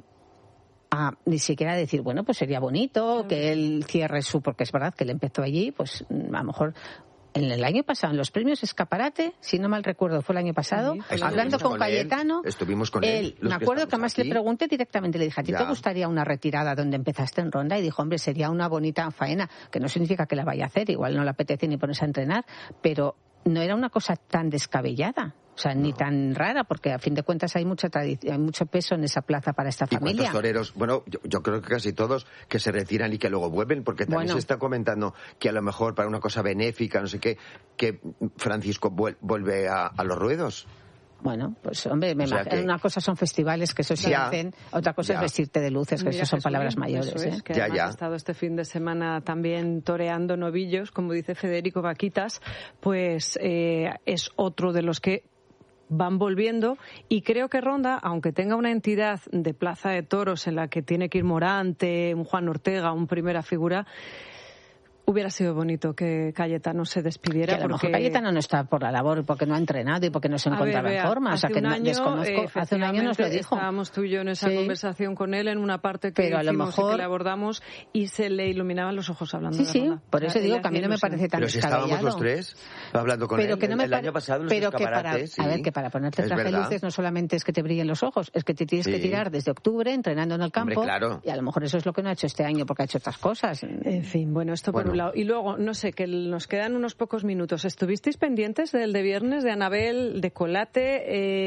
a ni siquiera decir, bueno, pues sería bonito que él cierre su, porque es verdad que él empezó allí, pues a lo mejor... En el año pasado, en los premios Escaparate, si no mal recuerdo, fue el año pasado, Sí, Estuvimos hablando con, con él, Cayetano, estuvimos con él, los me que acuerdo que estamos además aquí. le pregunté directamente, le dije, ¿a ti Ya. te gustaría una retirada donde empezaste en Ronda? Y dijo, hombre, sería una bonita faena, que no significa que la vaya a hacer, igual no le apetece ni ponerse a entrenar, pero no era una cosa tan descabellada. O sea, ni tan rara, porque a fin de cuentas hay mucha tradición, hay mucho peso en esa plaza para esta ¿Y familia. cuántos toreros? Bueno, yo, yo creo que casi todos que se retiran y que luego vuelven, porque también Bueno. se está comentando que a lo mejor para una cosa benéfica, no sé qué, que Francisco vuel- vuelve a, a los ruedos. Bueno, pues hombre, me O sea imagino, que- una cosa son festivales, que eso se Ya. hacen, otra cosa Ya. es vestirte de luces, que Mira, eso son Jesús, palabras mayores. eso es, ¿eh? que Ya, además ya. ha estado este fin de semana también toreando novillos, como dice Federico Vaquitas, pues eh, es otro de los que van volviendo, y creo que Ronda, aunque tenga una entidad de plaza de toros en la que tiene que ir Morante, un Juan Ortega, un primera figura, hubiera sido bonito que Cayetano se despidiera. Que a lo porque... mejor Cayetano no está por la labor, porque no ha entrenado y porque no se A ver, encontraba Bea, en forma. O sea, hace que un no, año, desconozco. eh, Hace un año nos lo efectivamente, dijo. Estábamos tú y yo en esa Sí. conversación con él en una parte que Pero a lo hicimos y mejor- que le abordamos, y se le iluminaban los ojos hablando Sí, de sí, Ronda. por O sea, eso digo él que a mí no me hacía parece tan Pero si estábamos descabellado. los tres hablando con pero él que no me el par- año pasado en los pero que para, escaparates, sí. a ver, que para ponerte Es traje de verdad. luces no solamente es que te brillen los ojos, es que te tienes que Sí. tirar desde octubre entrenando en el campo. Hombre, claro. Y a lo mejor eso es lo que no ha hecho este año, porque ha hecho otras cosas. En fin, bueno, esto por Bueno. un lado. Y luego, no sé, que nos quedan unos pocos minutos. ¿Estuvisteis pendientes del de viernes, de Anabel, de Colate? Eh,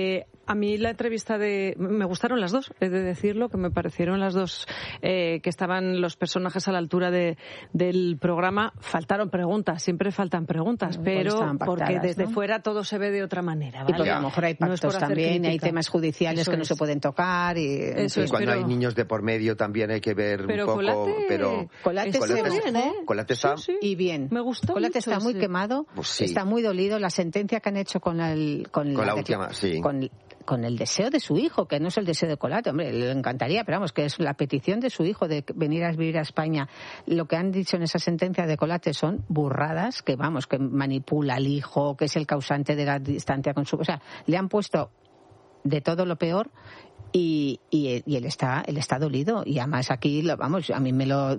A mí la entrevista de... Me gustaron las dos, he de decirlo, que me parecieron las dos eh, que estaban los personajes a la altura de, del programa. Faltaron preguntas, siempre faltan preguntas, Bueno, pero estaban pactadas, porque desde ¿no? fuera todo se ve de otra manera, ¿vale? Y porque a lo mejor hay No es pactos por hacer también, hay crítica. temas judiciales Eso que no es. se pueden tocar. Y, Eso Y es, cuando pero- hay niños de por medio también hay que ver Pero un poco... Colate- pero Colate Estuvo está bien, ¿eh? Colate está... Y bien. Me gustó Colate mucho está muy ese- quemado, Pues sí. está muy dolido. La sentencia que han hecho con, el, con, Con la decla- última, sí. con, con el deseo de su hijo, que no es el deseo de Colate, hombre, le encantaría, pero vamos, que es la petición de su hijo de venir a vivir a España. Lo que han dicho en esa sentencia de Colate son burradas, que vamos, que manipula al hijo, que es el causante de la distancia con su... O sea, le han puesto de todo lo peor. Y, y, y él está él está dolido y además aquí lo, vamos a mí me lo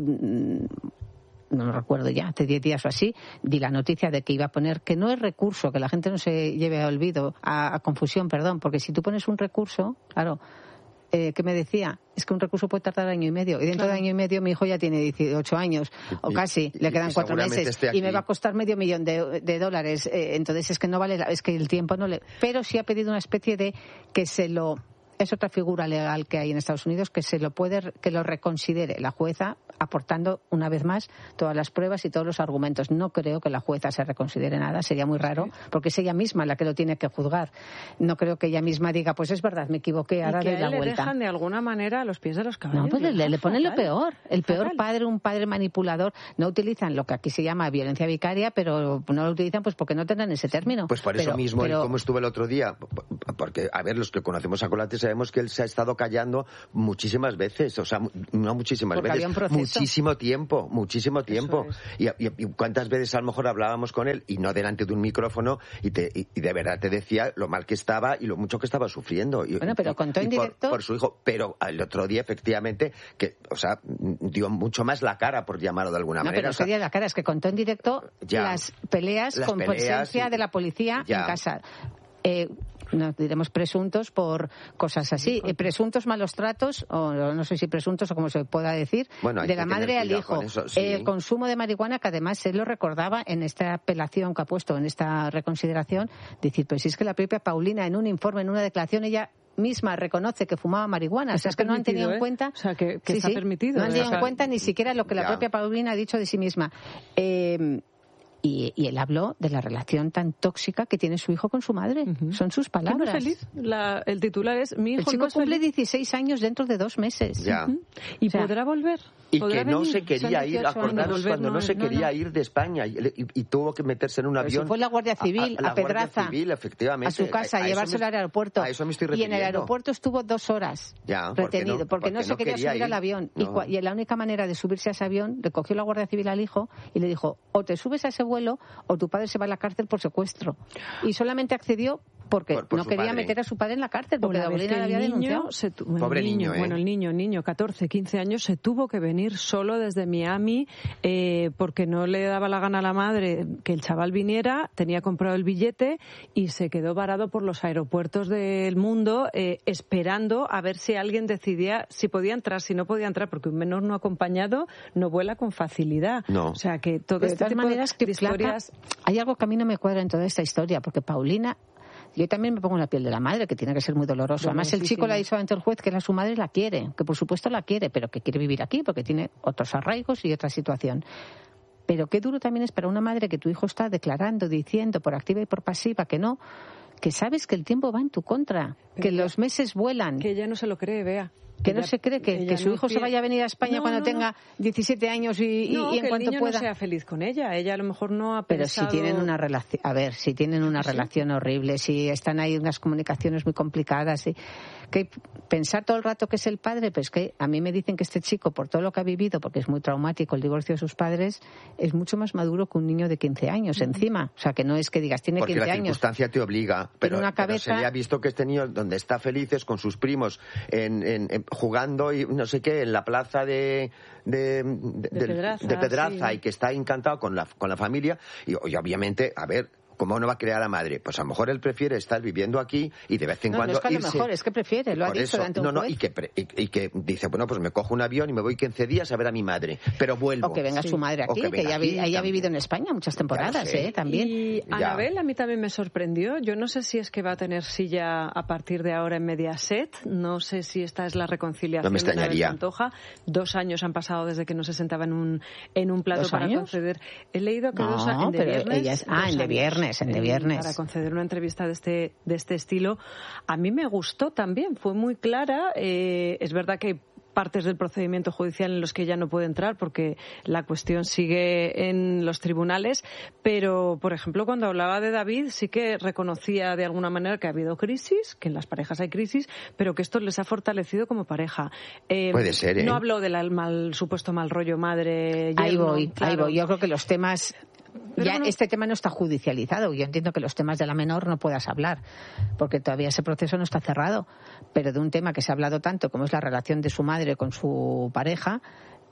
no lo recuerdo ya, hace diez días o así, di la noticia de que iba a poner que no es recurso, que la gente no se lleve a olvido, a, a confusión, perdón, porque si tú pones un recurso, claro, eh, ¿qué me decía? Es que un recurso puede tardar año y medio, y dentro Claro. de año y medio mi hijo ya tiene dieciocho años, o Y- casi, y- le y quedan cuatro seguramente meses, esté y me aquí. va a costar medio millón de, de dólares, eh, entonces es que no vale, la- es que el tiempo no le... Pero sí ha pedido una especie de que se lo... Es otra figura legal que hay en Estados Unidos que se lo puede que lo reconsidere la jueza aportando una vez más todas las pruebas y todos los argumentos. No creo que la jueza se reconsidere nada, sería muy raro, porque es ella misma la que lo tiene que juzgar. No creo que ella misma diga, pues es verdad, me equivoqué, ahora y que doy a la él le vuelta. dejan de alguna manera a los pies de los caballos. No, pues le, dejan le ponen lo fatal. peor. El peor Fatal. padre, un padre manipulador. No utilizan lo que aquí se llama violencia vicaria, pero no lo utilizan pues porque no tendrán ese término. Pues por eso Pero- mismo, pero- y como estuve el otro día, porque, a ver, los que conocemos a Colate sabemos que él se ha estado callando muchísimas veces, o sea, mu- no muchísimas Porque veces, había un proceso. muchísimo tiempo, muchísimo tiempo. es. Y, y- y cuántas veces a lo mejor hablábamos con él, y no delante de un micrófono, y, te, y, y de verdad te decía lo mal que estaba y lo mucho que estaba sufriendo. Y, Bueno, pero y- contó y en por- directo- Por su hijo, pero el otro día, efectivamente, que, o sea, dio mucho más la cara, por llamarlo de alguna No, manera. pero o sea, sería la cara, es que contó en directo Ya. las peleas Las con peleas presencia y- de la policía Ya. en casa. Eh, nos diremos presuntos por cosas así, eh, presuntos malos tratos, o no sé si presuntos o como se pueda decir, Bueno, hay de que la tener madre al cuidado hijo. con eso, sí. El consumo de marihuana, que además él lo recordaba en esta apelación que ha puesto, en esta reconsideración, decir, pues si es que la propia Paulina en un informe, en una declaración, ella misma reconoce que fumaba marihuana, o sea, Está es que no han tenido permitido, en ¿eh? cuenta... O sea, que- que Sí, está sí, permitido, No han ¿eh? tenido O sea, en cuenta ni siquiera lo que la ya. propia Paulina ha dicho de sí misma. Eh, y, y él habló de la relación tan tóxica que tiene su hijo con su madre. Son sus ¿Que no palabras. es feliz? La- el titular es Mi hijo El chico no es cumple feliz. dieciséis años dentro de dos meses. Ya. Ujú. ¿Y O sea, podrá volver? Y ¿Podrá que no venir? se quería Son ir, dieciocho años. acordaros Volver cuando no, no se es- no, quería no. ir de España y, y- y tuvo que meterse en un Pero avión. si fue la Guardia Civil, a, la Guardia Pedraza, Civil, efectivamente. a su casa, A- a, a eso llevárselo me- al aeropuerto. a eso me estoy y en el refiriendo. aeropuerto estuvo dos horas Ya, ¿por qué retenido, no? porque, Porque no se no quería quería subir al ir. avión. Y, No. cua- y la única manera de subirse a ese avión, le cogió la Guardia Civil al hijo y le dijo, o te subes a ese vuelo o tu padre se va a la cárcel por secuestro. Y solamente accedió porque Por- por no su quería padre. meter a su padre en la cárcel, porque Una la vez Paulina que le el había niño denunciado. se tu- bueno, Pobre el niño, ¿eh? Bueno, el niño, niño, catorce, quince años, se tuvo que venir solo desde Miami eh, porque no le daba la gana a la madre que el chaval viniera, tenía comprado el billete y se quedó varado por los aeropuertos del mundo eh, esperando a ver si alguien decidía si podía entrar, si no podía entrar, porque un menor no acompañado no vuela con facilidad. No. O sea, que todo De este todas tipo maneras, de que Flaca, historias... hay algo que a mí no me cuadra en toda esta historia, porque Paulina, yo también me pongo en la piel de la madre, que tiene que ser muy doloroso. Además, el chico le ha dicho ante el juez que la, su madre la quiere, que por supuesto la quiere, pero que quiere vivir aquí porque tiene otros arraigos y otra situación. Pero qué duro también es para una madre que tu hijo está declarando, diciendo por activa y por pasiva que no, que sabes que el tiempo va en tu contra, que ella- los meses vuelan. Que ella no se lo cree, Bea. Que no Ella- se cree que, ella que su no hijo se pie- vaya a venir a España No, cuando no, tenga no. diecisiete años y, y- No, y en que el cuanto niño pueda. no sea feliz con ella. Ella a lo mejor no ha Pero pensado... si tienen una relación, a ver, si tienen una ¿Sí? relación horrible, si están ahí unas comunicaciones muy complicadas, y que pensar todo el rato que es el padre, pues que a mí me dicen que este chico, por todo lo que ha vivido, porque es muy traumático el divorcio de sus padres, es mucho más maduro que un niño de quince años encima. O sea, que no es que digas, tiene Porque quince la años. circunstancia te obliga. Pero, una pero cabeza- se le ha visto que este niño, donde está felices con sus primos, en, en- en- jugando y no sé qué, en la plaza de, de, de- del- Pedraza, de Pedraza sí. y que está encantado con la, con la familia. Y, y obviamente, a ver, ¿cómo no va a querer a la madre? Pues a lo mejor él prefiere estar viviendo aquí y de vez en no, cuando no es que a lo irse. mejor, es que prefiere, lo ha Por dicho eso, delante de no, un no, juez. y que, pre- y, y que dice, bueno, pues me cojo un avión y me voy quince días a ver a mi madre, pero vuelvo. O que venga Sí. su madre O aquí, que, venga ella, aquí vi- ella ha vivido en también. España muchas temporadas, sé. ¿eh? También. Y Ya. Anabel a mí también me sorprendió. Yo no sé si es que va a tener silla a partir de ahora en Mediaset. No sé si esta es la reconciliación No me de Anabel extrañaría. Pantoja. Dos años han pasado desde que no se sentaba en un, en un plato ¿Dos para años? conceder. He leído que No, dos años. En De pero Viernes, ella es- ah, dos en De años, Viernes, en De eh, Viernes. Para conceder una entrevista de este, de este estilo. A mí me gustó también. Fue muy clara. Eh, es verdad que hay partes del procedimiento judicial en los que ella no puede entrar porque la cuestión sigue en los tribunales, pero, por ejemplo, cuando hablaba de David sí que reconocía de alguna manera que ha habido crisis, que en las parejas hay crisis, pero que esto les ha fortalecido como pareja. Eh, Puede ser, ¿eh? No habló del mal, supuesto mal rollo madre. Ahí yerno, voy, ahí claro. voy. Yo creo que los temas... Pero ya bueno- este tema no está judicializado. Yo entiendo que los temas de la menor no puedas hablar, porque todavía ese proceso no está cerrado. Pero de un tema que se ha hablado tanto, como es la relación de su madre con su pareja,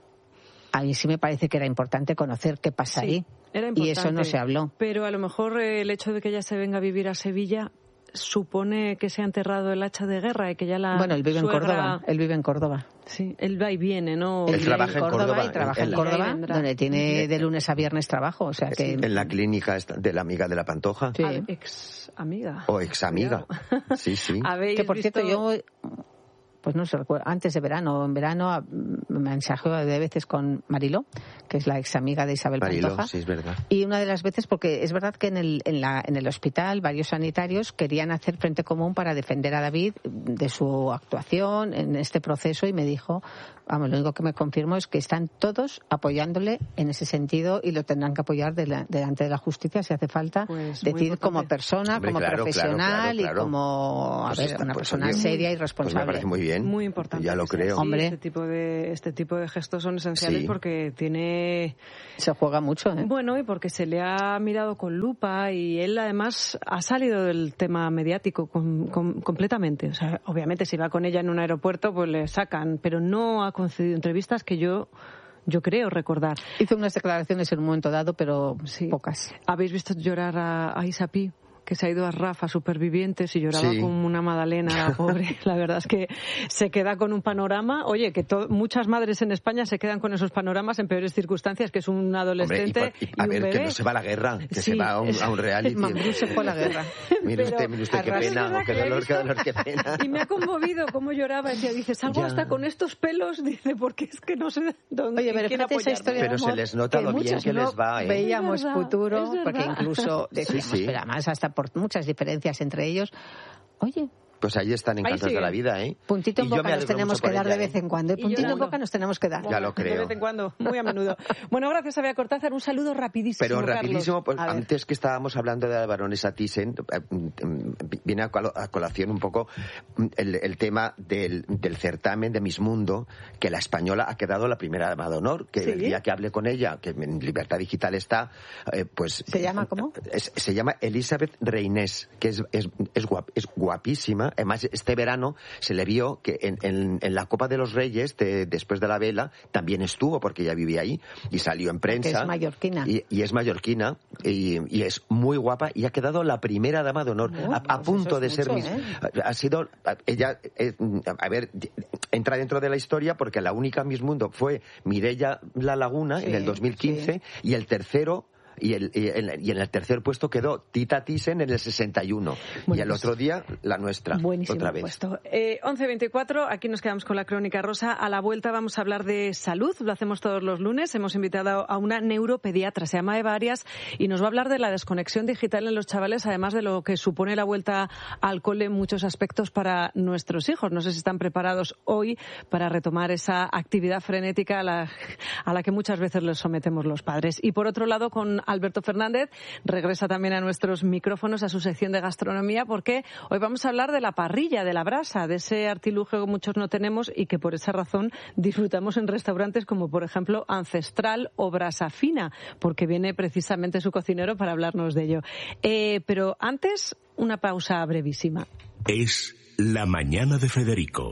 a mí sí me parece que era importante conocer qué pasa Sí, ahí. era Y eso no importante. se habló. Pero a lo mejor eh, el hecho de que ella se venga a vivir a Sevilla supone que se ha enterrado el hacha de guerra y que ya la Bueno, él vive en suegra- Córdoba. Él vive en Córdoba. Sí, él va y viene, ¿no? Él Él vive trabaja en Córdoba, y trabaja él- en él- Córdoba, Ahí vendrá. donde tiene de lunes a viernes trabajo. O sea que... En la clínica esta- de la amiga de la Pantoja. Sí. Ah, ex amiga. O ex amiga. Sí, sí. ¿Habéis Que por visto- cierto, yo, pues no sé, recuerdo, antes de verano, en verano a- me mensajeo de veces con Mariló, que es la ex amiga de Isabel Mariló, Pantoja. sí, es verdad. Y una de las veces, porque es verdad que en el, en, la, en el hospital varios sanitarios querían hacer frente común para defender a David de su actuación en este proceso y me dijo, vamos, lo único que me confirmó es que están todos apoyándole en ese sentido y lo tendrán que apoyar de la- delante de la justicia si hace falta, Pues muy decir como importante. persona, Hombre, como claro, claro, profesional claro, claro. y como a Pues ver, está- una pues, persona oye, seria y Pues me responsable. parece muy bien. Muy importante. Ya lo que sea creo. así. Hombre. Este tipo de este tipo de gestos son esenciales Sí. porque tiene Se juega mucho, ¿eh? bueno y porque se le ha mirado con lupa y él además ha salido del tema mediático con- con- completamente. O sea, obviamente si va con ella en un aeropuerto pues le sacan, pero no ha concedido entrevistas que yo yo creo recordar. Hizo unas declaraciones en un momento dado, pero Sí. pocas. ¿Habéis visto llorar a, a Isapi? Que se ha ido a Rafa, Supervivientes, y lloraba Sí. como una magdalena, la pobre. La verdad es que se queda con un panorama. Oye, que to- muchas madres en España se quedan con esos panoramas en peores circunstancias, que es un Hombre, y, adolescente por- y y, a un ver, bebé. que no se va a la guerra, que Sí, se va a un, es- a un reality. Mambrú se fue a la guerra. Mire Pero usted, mire usted, qué a raíz- pena, Es verdad qué que la he dolor, qué visto. dolor, qué pena. Y me ha conmovido cómo lloraba. Decía, dice, salgo Ya. hasta con estos pelos, dice, porque es que no sé dónde Oye, pero quién fíjate esa apoyarme. historia de Pero se amor les nota que lo bien muchos que no les va, ¿eh? veíamos Es verdad, futuro, es verdad. porque incluso decíamos, sí. pero además hasta por muchas diferencias entre ellos. Oye, Pues ahí están encantos Ahí de la sigue. vida, ¿eh? puntito en Y yo boca me nos alegro tenemos mucho que por dar ella, de vez ¿eh? en cuando. ¿eh? Y Puntito en llorando. boca nos tenemos que dar. Ya lo De creo. vez en cuando, muy a menudo. Bueno, gracias a Bea Cortázar. Un saludo rapidísimo, Pero Carlos. rapidísimo, pues, A ver. antes que estábamos hablando de la baronesa Thyssen, eh, mm, viene a colo- a colación un poco mm, el, el tema del, del certamen de Miss Mundo, que la española ha quedado la primera dama de honor, que Sí. el día que hablé con ella, que en Libertad Digital está, eh, pues... ¿Se llama cómo? Es- se llama Elizabeth Reynés, que es, es, es, guap- es guapísima. Además, este verano se le vio que en, en, en la Copa de los Reyes, de- después de la vela, también estuvo, porque ella vivía ahí, y salió en prensa. Que es mallorquina. Y, y es mallorquina, y, y es muy guapa, y ha quedado la primera dama de honor, Oh, a, a pues punto eso de es ser mucho, Miss. ¿eh? Ha sido, ella, eh, a ver, entra dentro de la historia porque la única Miss Mundo fue Mireia La Laguna Sí, en el dos mil quince, y el tercero... Y, el, y, el, y en el tercer puesto quedó Tita Thyssen en el sesenta y uno. Bueno, y el pues, otro día, la nuestra. Buenísimo otra vez. puesto. Eh, once veinticuatro, aquí nos quedamos con la crónica rosa. A la vuelta vamos a hablar de salud, lo hacemos todos los lunes. Hemos invitado a una neuropediatra, se llama Eva Arias, y nos va a hablar de la desconexión digital en los chavales, además de lo que supone la vuelta al cole en muchos aspectos para nuestros hijos. No sé si están preparados hoy para retomar esa actividad frenética a la, a la que muchas veces les sometemos los padres. Y por otro lado, con Alberto Fernández, regresa también a nuestros micrófonos, a su sección de gastronomía, porque hoy vamos a hablar de la parrilla, de la brasa, de ese artilugio que muchos no tenemos y que por esa razón disfrutamos en restaurantes como, por ejemplo, Ancestral o Brasa Fina, porque viene precisamente su cocinero para hablarnos de ello. Eh, pero antes, una pausa brevísima. Es La Mañana de Federico,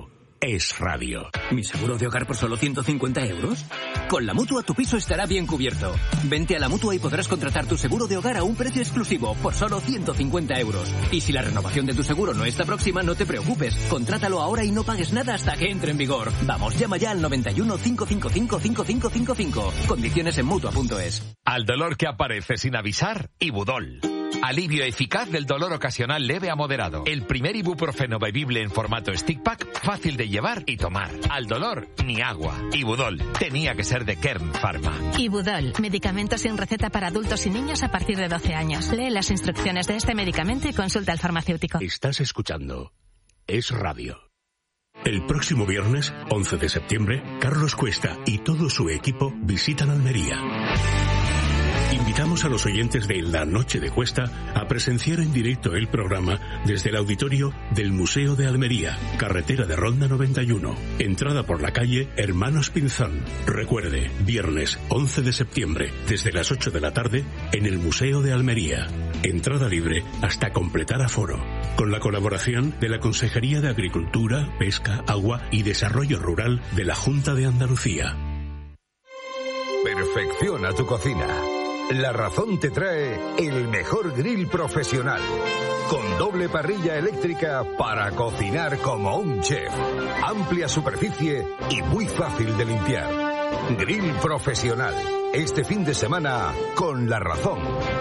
Es Radio. ¿Mi seguro de hogar por solo ciento cincuenta euros? Con la Mutua tu piso estará bien cubierto. Vente a la Mutua y podrás contratar tu seguro de hogar a un precio exclusivo por solo ciento cincuenta euros. Y si la renovación de tu seguro no está próxima, no te preocupes. Contrátalo ahora y no pagues nada hasta que entre en vigor. Vamos, llama ya al noventa y uno, cinco cinco cinco, cinco cinco cinco cinco. Condiciones en Mutua punto es. Al dolor que aparece sin avisar, Ibudol. Alivio eficaz del dolor ocasional leve a moderado. El primer ibuprofeno bebible en formato stick pack, fácil de llevar y tomar. Al dolor, ni agua. Ibudol. Tenía que ser de Kern Pharma. Ibudol. Medicamento sin receta para adultos y niños a partir de doce años. Lee las instrucciones de este medicamento y consulta al farmacéutico. Estás escuchando Es Radio. El próximo viernes, once de septiembre, Carlos Cuesta y todo su equipo visitan Almería. Invitamos a los oyentes de La Noche de Cuesta a presenciar en directo el programa desde el auditorio del Museo de Almería, carretera de Ronda noventa y uno, entrada por la calle Hermanos Pinzón. Recuerde, viernes once de septiembre, desde las ocho de la tarde, en el Museo de Almería. Entrada libre hasta completar aforo. Con la colaboración de la Consejería de Agricultura, Pesca, Agua y Desarrollo Rural de la Junta de Andalucía. Perfecciona tu cocina. La Razón te trae el mejor grill profesional, con doble parrilla eléctrica para cocinar como un chef. Amplia superficie y muy fácil de limpiar. Grill profesional, este fin de semana con La Razón.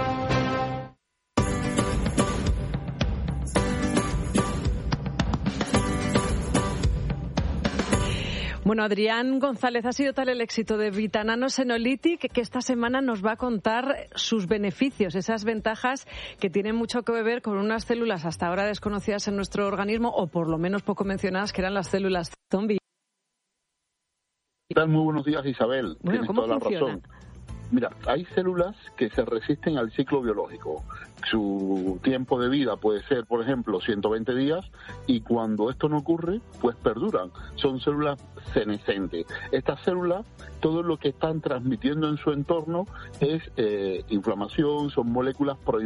Bueno, Adrián González, ha sido tal el éxito de Vitanano Senolytic que esta semana nos va a contar sus beneficios, esas ventajas que tienen mucho que ver con unas células hasta ahora desconocidas en nuestro organismo, o por lo menos poco mencionadas, que eran las células zombie. ¿Qué tal? Muy buenos días, Isabel. Bueno, Tienes ¿cómo toda funciona? la razón. Mira, hay células que se resisten al ciclo biológico. Su tiempo de vida puede ser, por ejemplo, ciento veinte días, y cuando esto no ocurre, pues perduran. Son células senescentes. Estas células, todo lo que están transmitiendo en su entorno es eh, inflamación, son moléculas pro